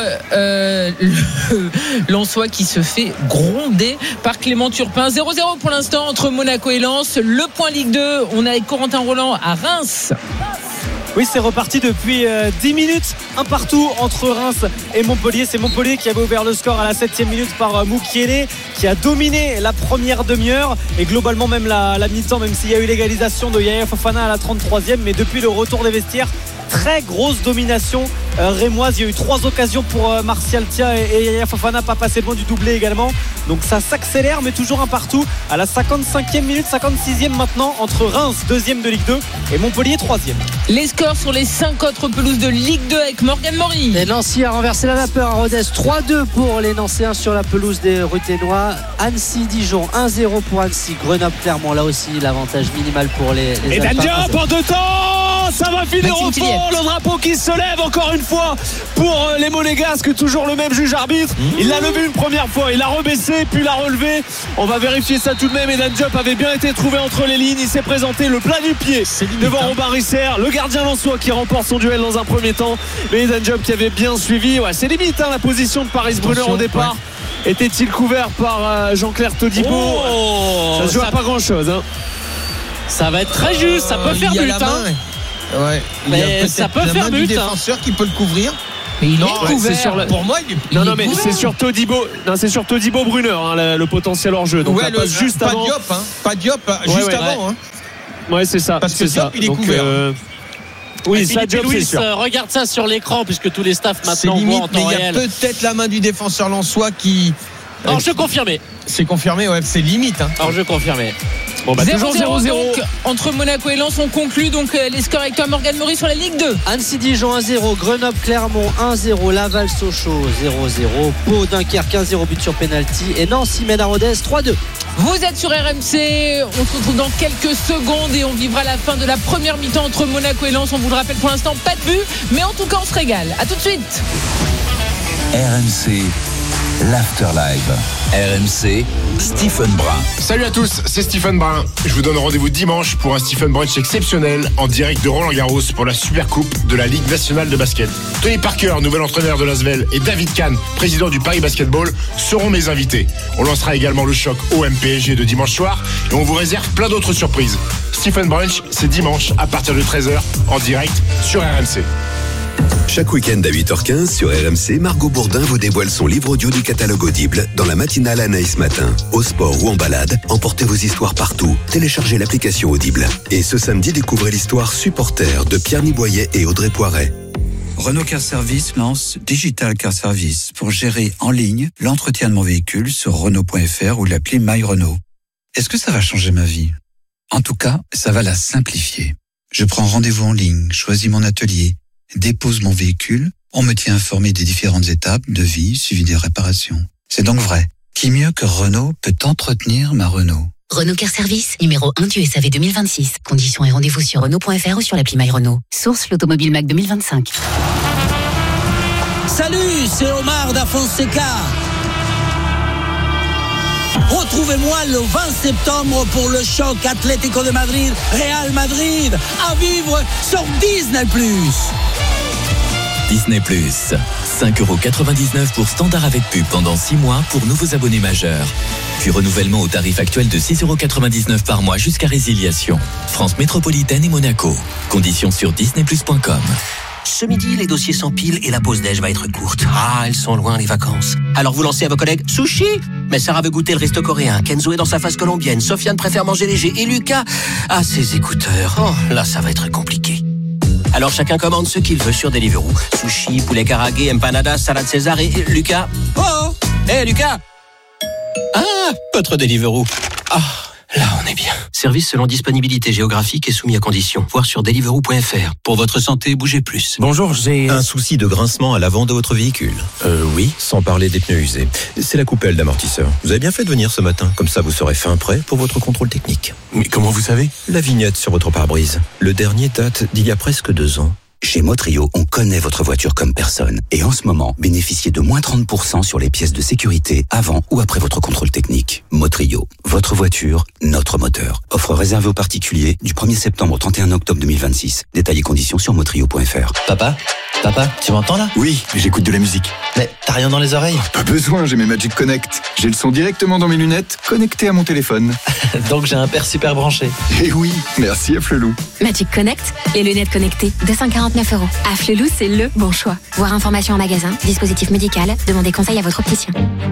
Lensois qui se fait gronder par Clément Turpin. 0-0 pour l'instant entre Monaco et Lens. Le point Ligue 2, on est avec Corentin Roland à Reims. Oui, c'est reparti depuis 10 minutes, un partout entre Reims et Montpellier. C'est Montpellier qui avait ouvert le score à la 7e minute par Mukiele, qui a dominé la première demi-heure et globalement même la mi-temps, même s'il y a eu l'égalisation de Yaya Fofana à la 33e. Mais depuis le retour des vestiaires, très grosse domination rémoise. Il y a eu 3 occasions pour Martial Tia et Yaya Fofana, pas passé loin du doublé également. Donc ça s'accélère, mais toujours un partout à la 55e minute, 56e maintenant, entre Reims 2e de Ligue 2 et Montpellier 3e. Les scores sur les 5 autres pelouses de Ligue 2 avec Morgan Maury. Les Nancy a renversé la vapeur à Rodez, 3-2 pour les Nancéens sur la pelouse des Ruténois. Annecy-Dijon 1-0 pour Annecy. Grenoble-Clermont, là aussi l'avantage minimal pour les et Dandiop en 2 temps, ça va finir au fond. Le drapeau qui se lève encore une fois pour les Monégasques, toujours le même juge arbitre. Il l'a levé une première fois, il l'a rebaissé puis l'a relevé. On va vérifier ça tout de même. Et Dandiop avait bien été trouvé entre les lignes, il s'est présenté le plat du pied devant Romary Serre, le gardien lensois qui remporte son duel dans un premier temps. Mais Dandiop qui avait bien suivi. C'est limite la position de Paris Brunner au départ. Était-il couvert par Jean-Claire Todibo? Ça se joue à pas grand chose. Ça va être très juste, ça peut faire but. Ouais, mais ça peut faire but. Du défenseur qui peut le couvrir. Mais il est couvert. Pour moi, il non, mais c'est sur Todibo. Non, c'est sur Todibo Brunner le potentiel hors jeu. Donc juste pas avant. Diop, pas Diop, juste avant. Ouais, c'est ça. Parce que Diop, il est couvert. Oui, ça, Diop, c'est sûr. Regarde ça sur l'écran, puisque tous les staffs maintenant voient en temps réel. Il y a peut-être la main du défenseur lensois qui. Alors je confirmé. C'est confirmé, ouais, c'est limite. Alors je confirmé. Bon, toujours 0-0 donc entre Monaco et Lens. On conclut donc les scores avec toi, Morgan Maury, sur la Ligue 2. Annecy-Dijon 1-0, Grenoble-Clermont 1-0, Laval-Sochaux 0-0, Pau Dunkerque 1-0 but sur penalty et Nancy-Ménard-Rodez 3-2. Vous êtes sur RMC, on se retrouve dans quelques secondes et on vivra la fin de la première mi-temps entre Monaco et Lens. On vous le rappelle, pour l'instant pas de but, mais en tout cas on se régale. A tout de suite. RMC, l'Afterlife. RMC, Stephen Brun. Salut à tous, c'est Stephen Brun. Je vous donne rendez-vous dimanche pour un Stephen Brunch exceptionnel en direct de Roland-Garros pour la Super Coupe de la Ligue nationale de basket. Tony Parker, nouvel entraîneur de l'Asvel, et David Kahn, président du Paris Basketball, seront mes invités. On lancera également le choc OM-PSG de dimanche soir et on vous réserve plein d'autres surprises. Stephen Brunch, c'est dimanche à partir de 13h en direct sur RMC. Chaque week-end à 8h15 sur RMC, Margot Bourdin vous dévoile son livre audio du catalogue Audible dans la matinale Anaïs Matin. Au sport ou en balade, emportez vos histoires partout. Téléchargez l'application Audible. Et ce samedi, découvrez l'histoire Supporter de Pierre Niboyet et Audrey Poiret. Renault Car Service lance Digital Car Service pour gérer en ligne l'entretien de mon véhicule sur Renault.fr ou l'appli My Renault. Est-ce que ça va changer ma vie? En tout cas, ça va la simplifier. Je prends rendez-vous en ligne, choisis mon atelier, dépose mon véhicule, on me tient informé des différentes étapes, devis, suivi des réparations. C'est donc vrai. Qui mieux que Renault peut entretenir ma Renault? Renault Car Service, numéro 1 du SAV 2026. Conditions et rendez-vous sur Renault.fr ou sur l'appli My Renault. Source l'Automobile Mac 2025. Salut, c'est Omar da Fonseca. Retrouvez-moi le 20 septembre pour le choc Atlético de Madrid, Real Madrid, à vivre sur Disney+. Disney+, 5,99€ pour standard avec pub pendant 6 mois pour nouveaux abonnés majeurs. Puis renouvellement au tarif actuel de 6,99€ par mois jusqu'à résiliation. France métropolitaine et Monaco. Conditions sur disneyplus.com. Ce midi, les dossiers s'empilent et la pause déj va être courte. Ah, elles sont loin, les vacances. Alors vous lancez à vos collègues sushi. Mais Sarah veut goûter le resto coréen. Kenzo est dans sa phase colombienne. Sofiane préfère manger léger. Et Lucas a ses écouteurs. Oh, là, ça va être compliqué. Alors chacun commande ce qu'il veut sur Deliveroo. Sushi, poulet karagué, empanadas, salade César et Lucas. Oh, Lucas. Ah, votre Deliveroo. Ah, là on est bien. Service selon disponibilité géographique et soumis à conditions. Voir sur deliveroo.fr. Pour votre santé, bougez plus. Bonjour, j'ai un souci de grincement à l'avant de votre véhicule. Oui, sans parler des pneus usés. C'est la coupelle d'amortisseur. Vous avez bien fait de venir ce matin, comme ça vous serez fin prêt pour votre contrôle technique. Mais comment vous savez? La vignette sur votre pare-brise. Le dernier date d'il y a presque 2 ans. Chez Motrio, on connaît votre voiture comme personne. Et en ce moment, bénéficiez de moins 30% sur les pièces de sécurité avant ou après votre contrôle technique. Motrio, votre voiture, notre moteur. Offre réservée aux particuliers du 1er septembre au 31 octobre 2026. Détails et conditions sur motrio.fr. Papa, tu m'entends là? Oui, j'écoute de la musique. Mais t'as rien dans les oreilles? Pas besoin, j'ai mes Magic Connect. J'ai le son directement dans mes lunettes, connecté à mon téléphone. Donc j'ai un père super branché. Eh oui, merci à Flelou. Magic Connect, les lunettes connectées, 249€. Afflelou, c'est le bon choix. Voir information en magasin, dispositif médical, demandez conseil à votre opticien.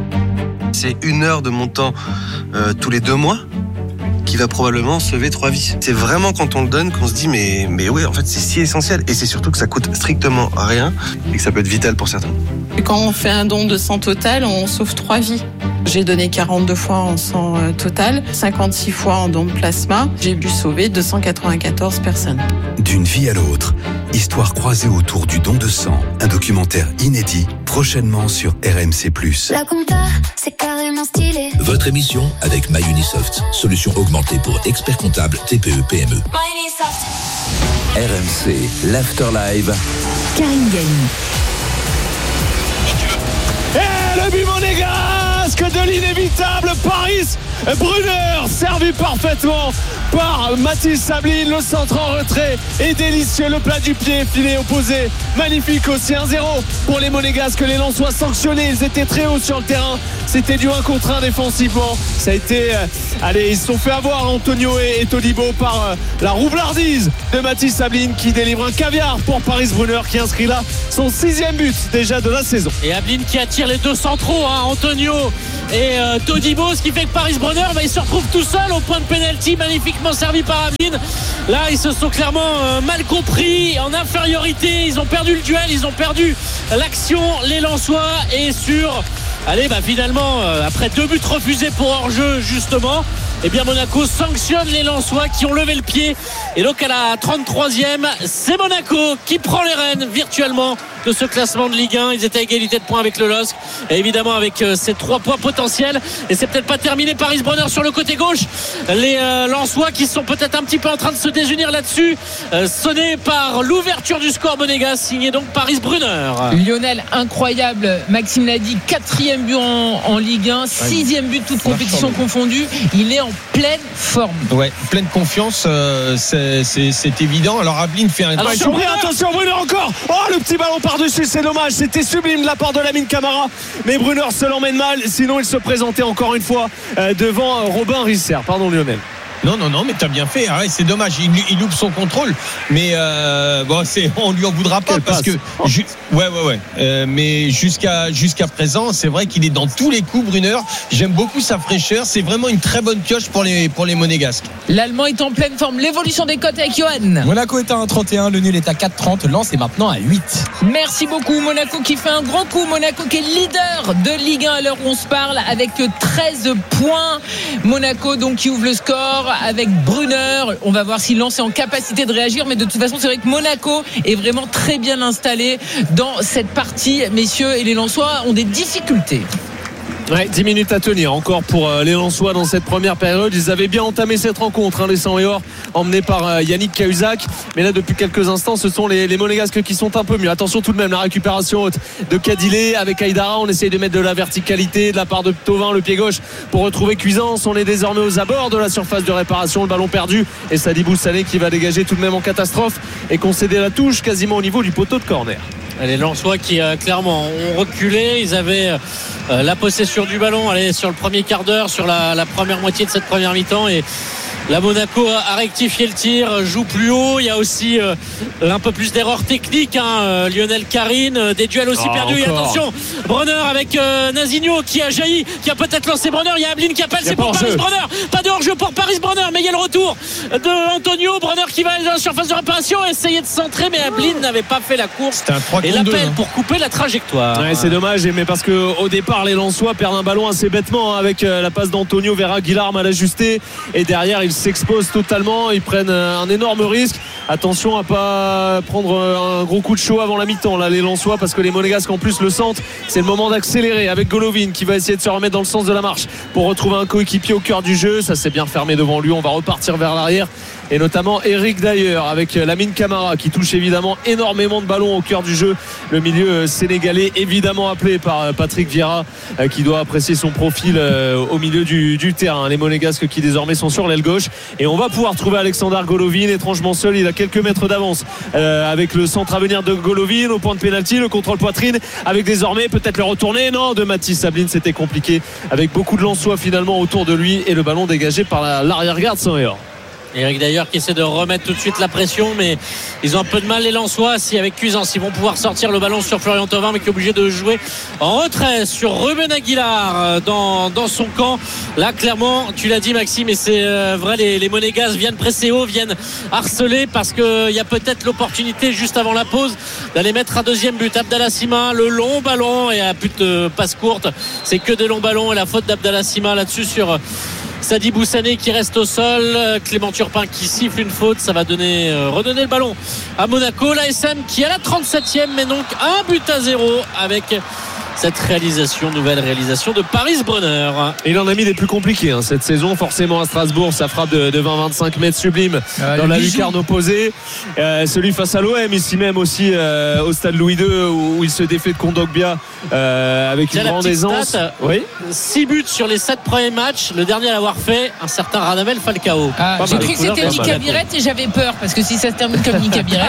C'est 1 heure de mon temps tous les 2 mois qui va probablement sauver 3 vies. C'est vraiment quand on le donne qu'on se dit mais ouais, en fait c'est si essentiel. Et c'est surtout que ça coûte strictement rien et que ça peut être vital pour certains. Quand on fait un don de sang total, on sauve 3 vies. J'ai donné 42 fois en sang total, 56 fois en don de plasma. J'ai pu sauver 294 personnes. D'une vie à l'autre, histoire croisée autour du don de sang. Un documentaire inédit, prochainement sur RMC+. La compta, c'est carrément stylé. Votre émission avec MyUnisoft, solution augmentée pour experts comptables TPE PME. MyUnisoft. RMC, l'After Live. Karine Galli. Et le but monégasque de l'inévitable Paris Brunner, servi parfaitement par Mathis Sabline. Le centre en retrait est délicieux, le plat du pied, filet opposé, magnifique aussi. 1-0 pour les Monégasques. Les Lensois sanctionnés, ils étaient très hauts sur le terrain, c'était du 1 contre 1 défensivement. Ça a été ils se sont fait avoir Antonio et Todibo par la roublardise de Mathis Sabline qui délivre un caviar pour Paris Brunner, qui inscrit là son 6e but déjà de la saison. Et Ablin qui attire les 2 centraux, Antonio et Todibo, ce qui fait que Paris Brunner il se retrouve tout seul au point de pénalty, magnifiquement servi par Ablin. Là ils se sont clairement mal compris, en infériorité, ils ont perdu le duel, ils ont perdu l'action, les Lensois. Et finalement après 2 buts refusés pour hors-jeu justement, Monaco sanctionne les Lensois qui ont levé le pied. Et donc à la 33e, c'est Monaco qui prend les rênes virtuellement de ce classement de Ligue 1. Ils étaient à égalité de points avec le LOSC. Et évidemment avec ces 3 points potentiels. Et c'est peut-être pas terminé. Paris Brunner sur le côté gauche. Les Lensois qui sont peut-être un petit peu en train de se désunir là-dessus. Sonné par l'ouverture du score monégasque, signé donc Paris Brunner. Lionel, incroyable. Maxime l'a dit, 4e but en Ligue 1, 6e but toute compétition confondue. Il est en pleine forme. Ouais, pleine confiance, c'est évident. Alors Ablin fait un... Attention Brunner encore. Oh, le petit ballon par-dessus, c'est dommage. C'était sublime de la part de Lamine Camara. Mais Brunner se l'emmène mal. Sinon, il se présentait encore une fois devant Robin Risser. Pardon Lionel. Non, mais t'as bien fait. Ah ouais, c'est dommage, il loupe son contrôle. Mais on lui en voudra pas. Quelle parce passe. Que mais jusqu'à présent, c'est vrai qu'il est dans tous les coups, Brunner. J'aime beaucoup sa fraîcheur. C'est vraiment une très bonne pioche pour les Monégasques. L'Allemand est en pleine forme. L'évolution des cotes avec Johan. Monaco est à 1,31, le nul est à 4,30, Lens est maintenant à 8. Merci beaucoup. Monaco qui fait un grand coup. Monaco qui est leader de Ligue 1 à l'heure où on se parle avec 13 points. Monaco donc qui ouvre le score avec Brunner. On va voir si Lens est en capacité de réagir, mais de toute façon c'est vrai que Monaco est vraiment très bien installé dans cette partie, messieurs, et les Lensois ont des difficultés. Ouais, 10 minutes à tenir encore pour les Lensois dans cette première période. Ils avaient bien entamé cette rencontre, les 100 et or, emmenés par Yannick Cahuzac. Mais là, depuis quelques instants, ce sont les Monégasques qui sont un peu mieux. Attention tout de même, la récupération haute de Cadilé avec Aïdara. On essaye de mettre de la verticalité de la part de Thauvin, le pied gauche, pour retrouver Cuisance. On est désormais aux abords de la surface de réparation. Le ballon perdu et Sadibou Sané qui va dégager tout de même en catastrophe et concéder la touche quasiment au niveau du poteau de corner. Les Lensois qui clairement ont reculé. Ils avaient la possession du ballon sur le premier quart d'heure, sur la première moitié de cette première mi-temps, et la Monaco a rectifié le tir, joue plus haut. Il y a aussi un peu plus d'erreurs techniques, Lionel Carine, des duels aussi perdus. Et attention, Brunner avec Nazinho qui a jailli, qui a peut-être lancé Brunner. Il y a Ablin qui appelle, c'est pour Paris Brunner. Pas de hors-jeu pour Paris Brunner, mais il y a le retour de Antonio Brunner qui va aller dans la surface de réparation, essayer de centrer, mais Ablin n'avait pas fait la course et l'appel pour couper la trajectoire. Ouais, c'est dommage, mais parce qu'au départ les Lensois perdent un ballon assez bêtement avec la passe d'Antonio vers Aguilar mal ajusté, et derrière ils s'exposent totalement, ils prennent un énorme risque. Attention à pas prendre un gros coup de chaud avant la mi-temps là, les Lensois, parce que les Monégasques en plus le sentent. C'est le moment d'accélérer avec Golovin qui va essayer de se remettre dans le sens de la marche pour retrouver un coéquipier au cœur du jeu. Ça s'est bien fermé devant lui, on va repartir vers l'arrière, et notamment Eric d'ailleurs avec Lamine Camara qui touche évidemment énormément de ballons au cœur du jeu. Le milieu sénégalais évidemment appelé par Patrick Vieira qui doit apprécier son profil au milieu du terrain. Les Monégasques qui désormais sont sur l'aile gauche, et on va pouvoir trouver Alexander Golovin étrangement seul. Il a quelques mètres d'avance avec le centre à venir de Golovin au point de pénalty, le contrôle poitrine avec désormais peut-être le retourné de Mathis Sablin. C'était compliqué avec beaucoup de Lensois finalement autour de lui, et le ballon dégagé par l'arrière-garde Saint-Héor. Eric d'ailleurs qui essaie de remettre tout de suite la pression, mais ils ont un peu de mal les Lensois. Si avec Cuisance ils vont pouvoir sortir le ballon sur Florian Thauvin, mais qui est obligé de jouer en retrait sur Ruben Aguilar dans son camp. Là clairement, tu l'as dit Maxime, et c'est vrai, les Monégasques viennent presser haut, viennent harceler, parce qu'il y a peut-être l'opportunité juste avant la pause d'aller mettre un deuxième but. Abdallah Sima, le long ballon, et à but de passe courte, c'est que des longs ballons, et la faute d'Abdallah Sima là-dessus sur Sadibou Sané qui reste au sol. Clément Turpin qui siffle une faute. Ça va redonner le ballon à Monaco. L'ASM qui a la 37e, mais donc 1-0 avec cette nouvelle réalisation de Paris Brunner. Il en a mis des plus compliqués cette saison, forcément à Strasbourg. Sa frappe de 20-25 mètres sublime dans la lucarne opposée, celui face à l'OM ici même aussi au stade Louis II où il se défait de Kondogbia avec une grande aisance. 6 buts sur les 7 premiers matchs. Le dernier à l'avoir fait, un certain Radamel Falcao. J'ai cru que c'était Nika Biret et j'avais peur, parce que si ça se termine comme Nika Biret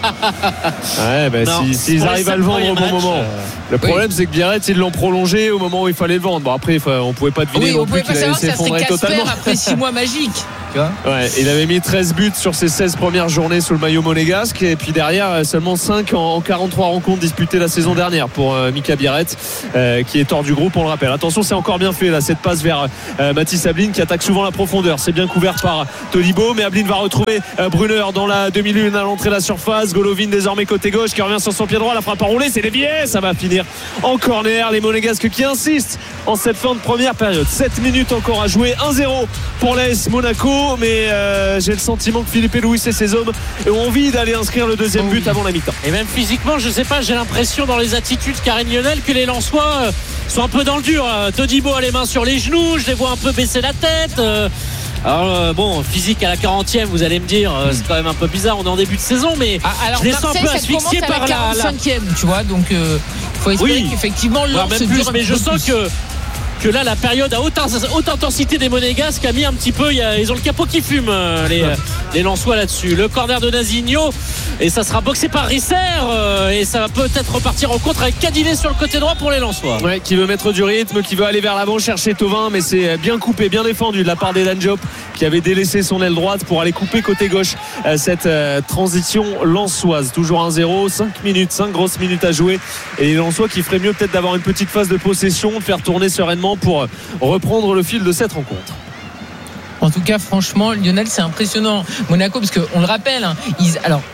s'ils arrivent à le vendre au bon moment. Le problème c'est que Biarritz ils l'ont prolongé au moment où il fallait le vendre. Bon, après on pouvait pas deviner non plus qu'il allait s'effondrer totalement. Après 6 mois magiques. Il avait mis 13 buts sur ses 16 premières journées sous le maillot monégasque, et puis derrière seulement 5 en 43 rencontres disputées la saison dernière pour Mika Biarritz qui est hors du groupe, on le rappelle. Attention, c'est encore bien fait là, cette passe vers Mathis Ablin qui attaque souvent la profondeur. C'est bien couvert par Todibo, mais Ablin va retrouver Brunner dans la demi-lune à l'entrée de la surface. Golovin désormais côté gauche qui revient sur son pied droit, la frappe enroulée, c'est dévié, ça va finir en corner. Les Monégasques qui insistent en cette fin de première période. 7 minutes encore à jouer, 1-0 pour l'AS Monaco, mais j'ai le sentiment que Philippe Louis et ses hommes ont envie d'aller inscrire le deuxième but avant la mi-temps. Et même physiquement, je sais pas, j'ai l'impression dans les attitudes Karine Lionel que les Lensois sont un peu dans le dur. Todibo a les mains sur les genoux, je les vois un peu baisser la tête. Alors physique à la 40e, vous allez me dire, c'est quand même un peu bizarre, on est en début de saison, mais alors je les sens un peu asphyxiés par la 45e, tu vois, donc faut espérer qu'effectivement Lens se dure. Mais je sens que là la période à haute intensité des Monégasques a mis un petit peu, ils ont le capot qui fume, les Lensois là-dessus. Le corner de Nazinho, et ça sera boxé par Risser, et ça va peut-être repartir en contre avec Cadilé sur le côté droit pour les Lensois. Qui veut mettre du rythme, qui veut aller vers l'avant chercher Thauvin, mais c'est bien coupé, bien défendu de la part d'Edan Diop qui avait délaissé son aile droite pour aller couper côté gauche cette transition lensoise. Toujours 1-0, 5 grosses minutes à jouer, et les Lensois qui feraient mieux peut-être d'avoir une petite phase de possession, de faire tourner sereinement pour reprendre le fil de cette rencontre. En tout cas, franchement, Lionel, c'est impressionnant. Monaco, parce qu'on le rappelle,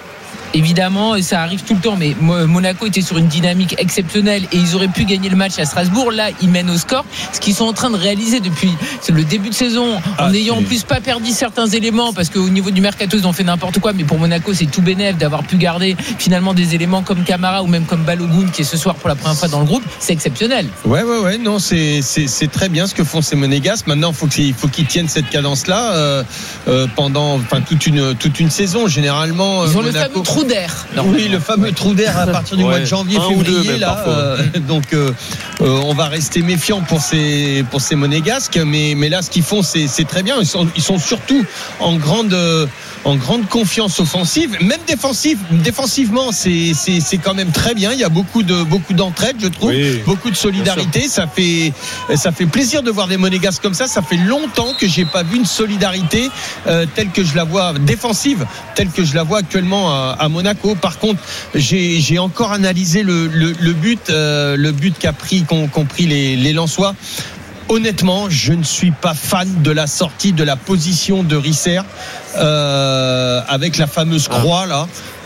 Évidemment, ça arrive tout le temps, mais Monaco était sur une dynamique exceptionnelle et ils auraient pu gagner le match à Strasbourg. Là, ils mènent au score. Ce qu'ils sont en train de réaliser depuis le début de saison, en n'ayant en plus pas perdu certains éléments, parce qu'au niveau du mercato, ils ont fait n'importe quoi, mais pour Monaco, c'est tout bénef d'avoir pu garder finalement des éléments comme Camara ou même comme Balogun, qui est ce soir pour la première fois dans le groupe. C'est exceptionnel. Ouais, non, c'est très bien ce que font ces Monégasques. Maintenant, il faut qu'ils tiennent cette cadence-là pendant toute une saison. Généralement, ils ont Monaco, le fameux trou d'air. Oui, le fameux trou d'air à partir du mois de janvier, février. Donc, on va rester méfiant pour ces Monégasques. Mais là, ce qu'ils font, c'est très bien. Ils sont surtout en grande confiance offensive, même défensivement, c'est quand même très bien. Il y a beaucoup d'entraide, je trouve, beaucoup de solidarité. Ça fait plaisir de voir des Monégasques comme ça. Ça fait longtemps que j'ai pas vu une solidarité telle que je la vois défensive, telle que je la vois actuellement à Monaco. Par contre, j'ai encore analysé le but qu'ont pris les Lensois. Honnêtement, je ne suis pas fan de la sortie de la position de Risser avec la fameuse croix là.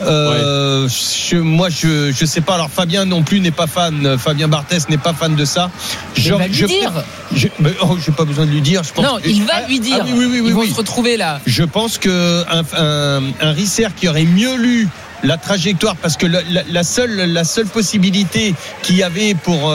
Moi, je sais pas. Alors Fabien non plus n'est pas fan. Fabien Barthès n'est pas fan de ça. Il va lui dire. J'ai pas besoin de lui dire. Je pense il va lui dire. Ils vont se retrouver là. Je pense que un Risser qui aurait mieux lu la trajectoire, parce que la seule possibilité qu'il y avait pour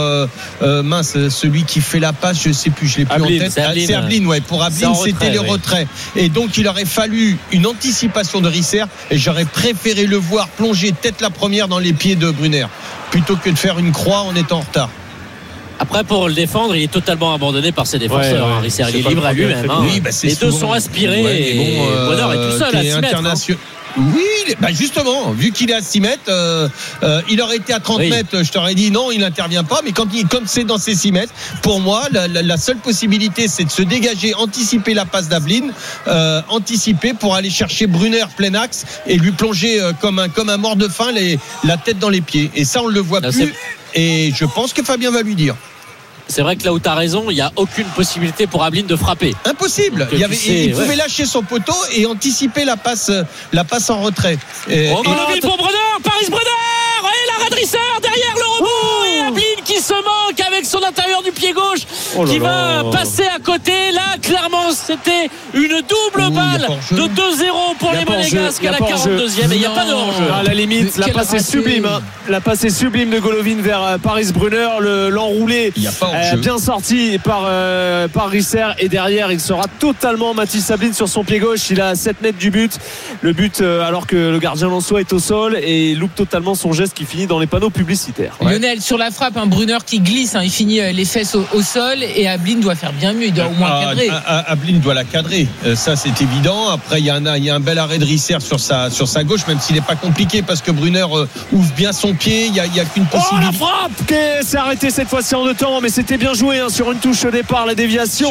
celui qui fait la passe, je sais plus, je l'ai plus Ablin, en tête. C'est Ablin, pour Ablin, c'était les retraits. Et donc il aurait fallu une anticipation de Risser, et j'aurais préféré le voir plonger tête la première dans les pieds de Brunner plutôt que de faire une croix en étant en retard. Après, pour le défendre, il est totalement abandonné par ses défenseurs. Risser, il est libre à lui-même. Les deux sont aspirés et Bonheur est tout seul à 6 mètres. Oui, justement, vu qu'il est à 6 mètres, il aurait été à 30 mètres, je t'aurais dit non, il n'intervient pas, mais comme c'est dans ces 6 mètres, pour moi, la seule possibilité, c'est de se dégager, anticiper la passe d'Ablin, anticiper pour aller chercher Brunner plein axe et lui plonger comme un mort de faim la tête dans les pieds. Et ça, on ne le voit plus, et je pense que Fabien va lui dire. C'est vrai que là où tu as raison, il n'y a aucune possibilité pour Ablin de frapper. Impossible. Il pouvait lâcher son poteau et anticiper la passe en retrait. Golovin pour Brunner, Paris Brunner, et la radrisseur derrière le rebond, et Ablin qui se manque avec son intérieur du pied gauche, qui va passer à côté. Là, clairement, c'était une double balle de 2-0 pour les Monégasques à la 42e, et il n'y a pas de hors-jeu. À la limite, la passe est sublime. La passe est sublime de Golovin vers Paris Brunner, l'enroulé. Bien sorti par Risser, et derrière il sera totalement Mathis Ablin sur son pied gauche. Il a 7 mètres du but. Le but alors que le gardien lensois est au sol et loupe totalement son geste qui finit dans les panneaux publicitaires. Lionel, sur la frappe, Brunner qui glisse, il finit les fesses au sol, et Ablin doit faire bien mieux. Il doit au moins cadrer. Ablin doit la cadrer, ça c'est évident. Après il y a un bel arrêt de Risser sur sa gauche, même s'il n'est pas compliqué parce que Brunner ouvre bien son pied. Il y a qu'une possibilité. La frappe c'est arrêté cette fois-ci en 2 temps, mais c'était bien joué sur une touche au départ, la déviation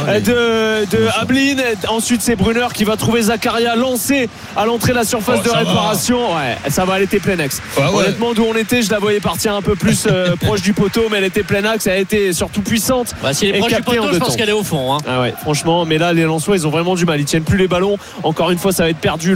de Ablin. Ensuite c'est Brunner qui va trouver Zakaria lancé à l'entrée de la surface de réparation. Ça va, elle était plein axe. Honnêtement, d'où on était, je la voyais partir un peu plus proche du poteau, mais elle était plein axe, elle a été surtout puissante. Si elle est proche du poteau, je pense qu'elle est au fond. Franchement, mais là les Lensois ils ont vraiment du mal, ils tiennent plus les ballons. Encore une fois, ça va être perdu.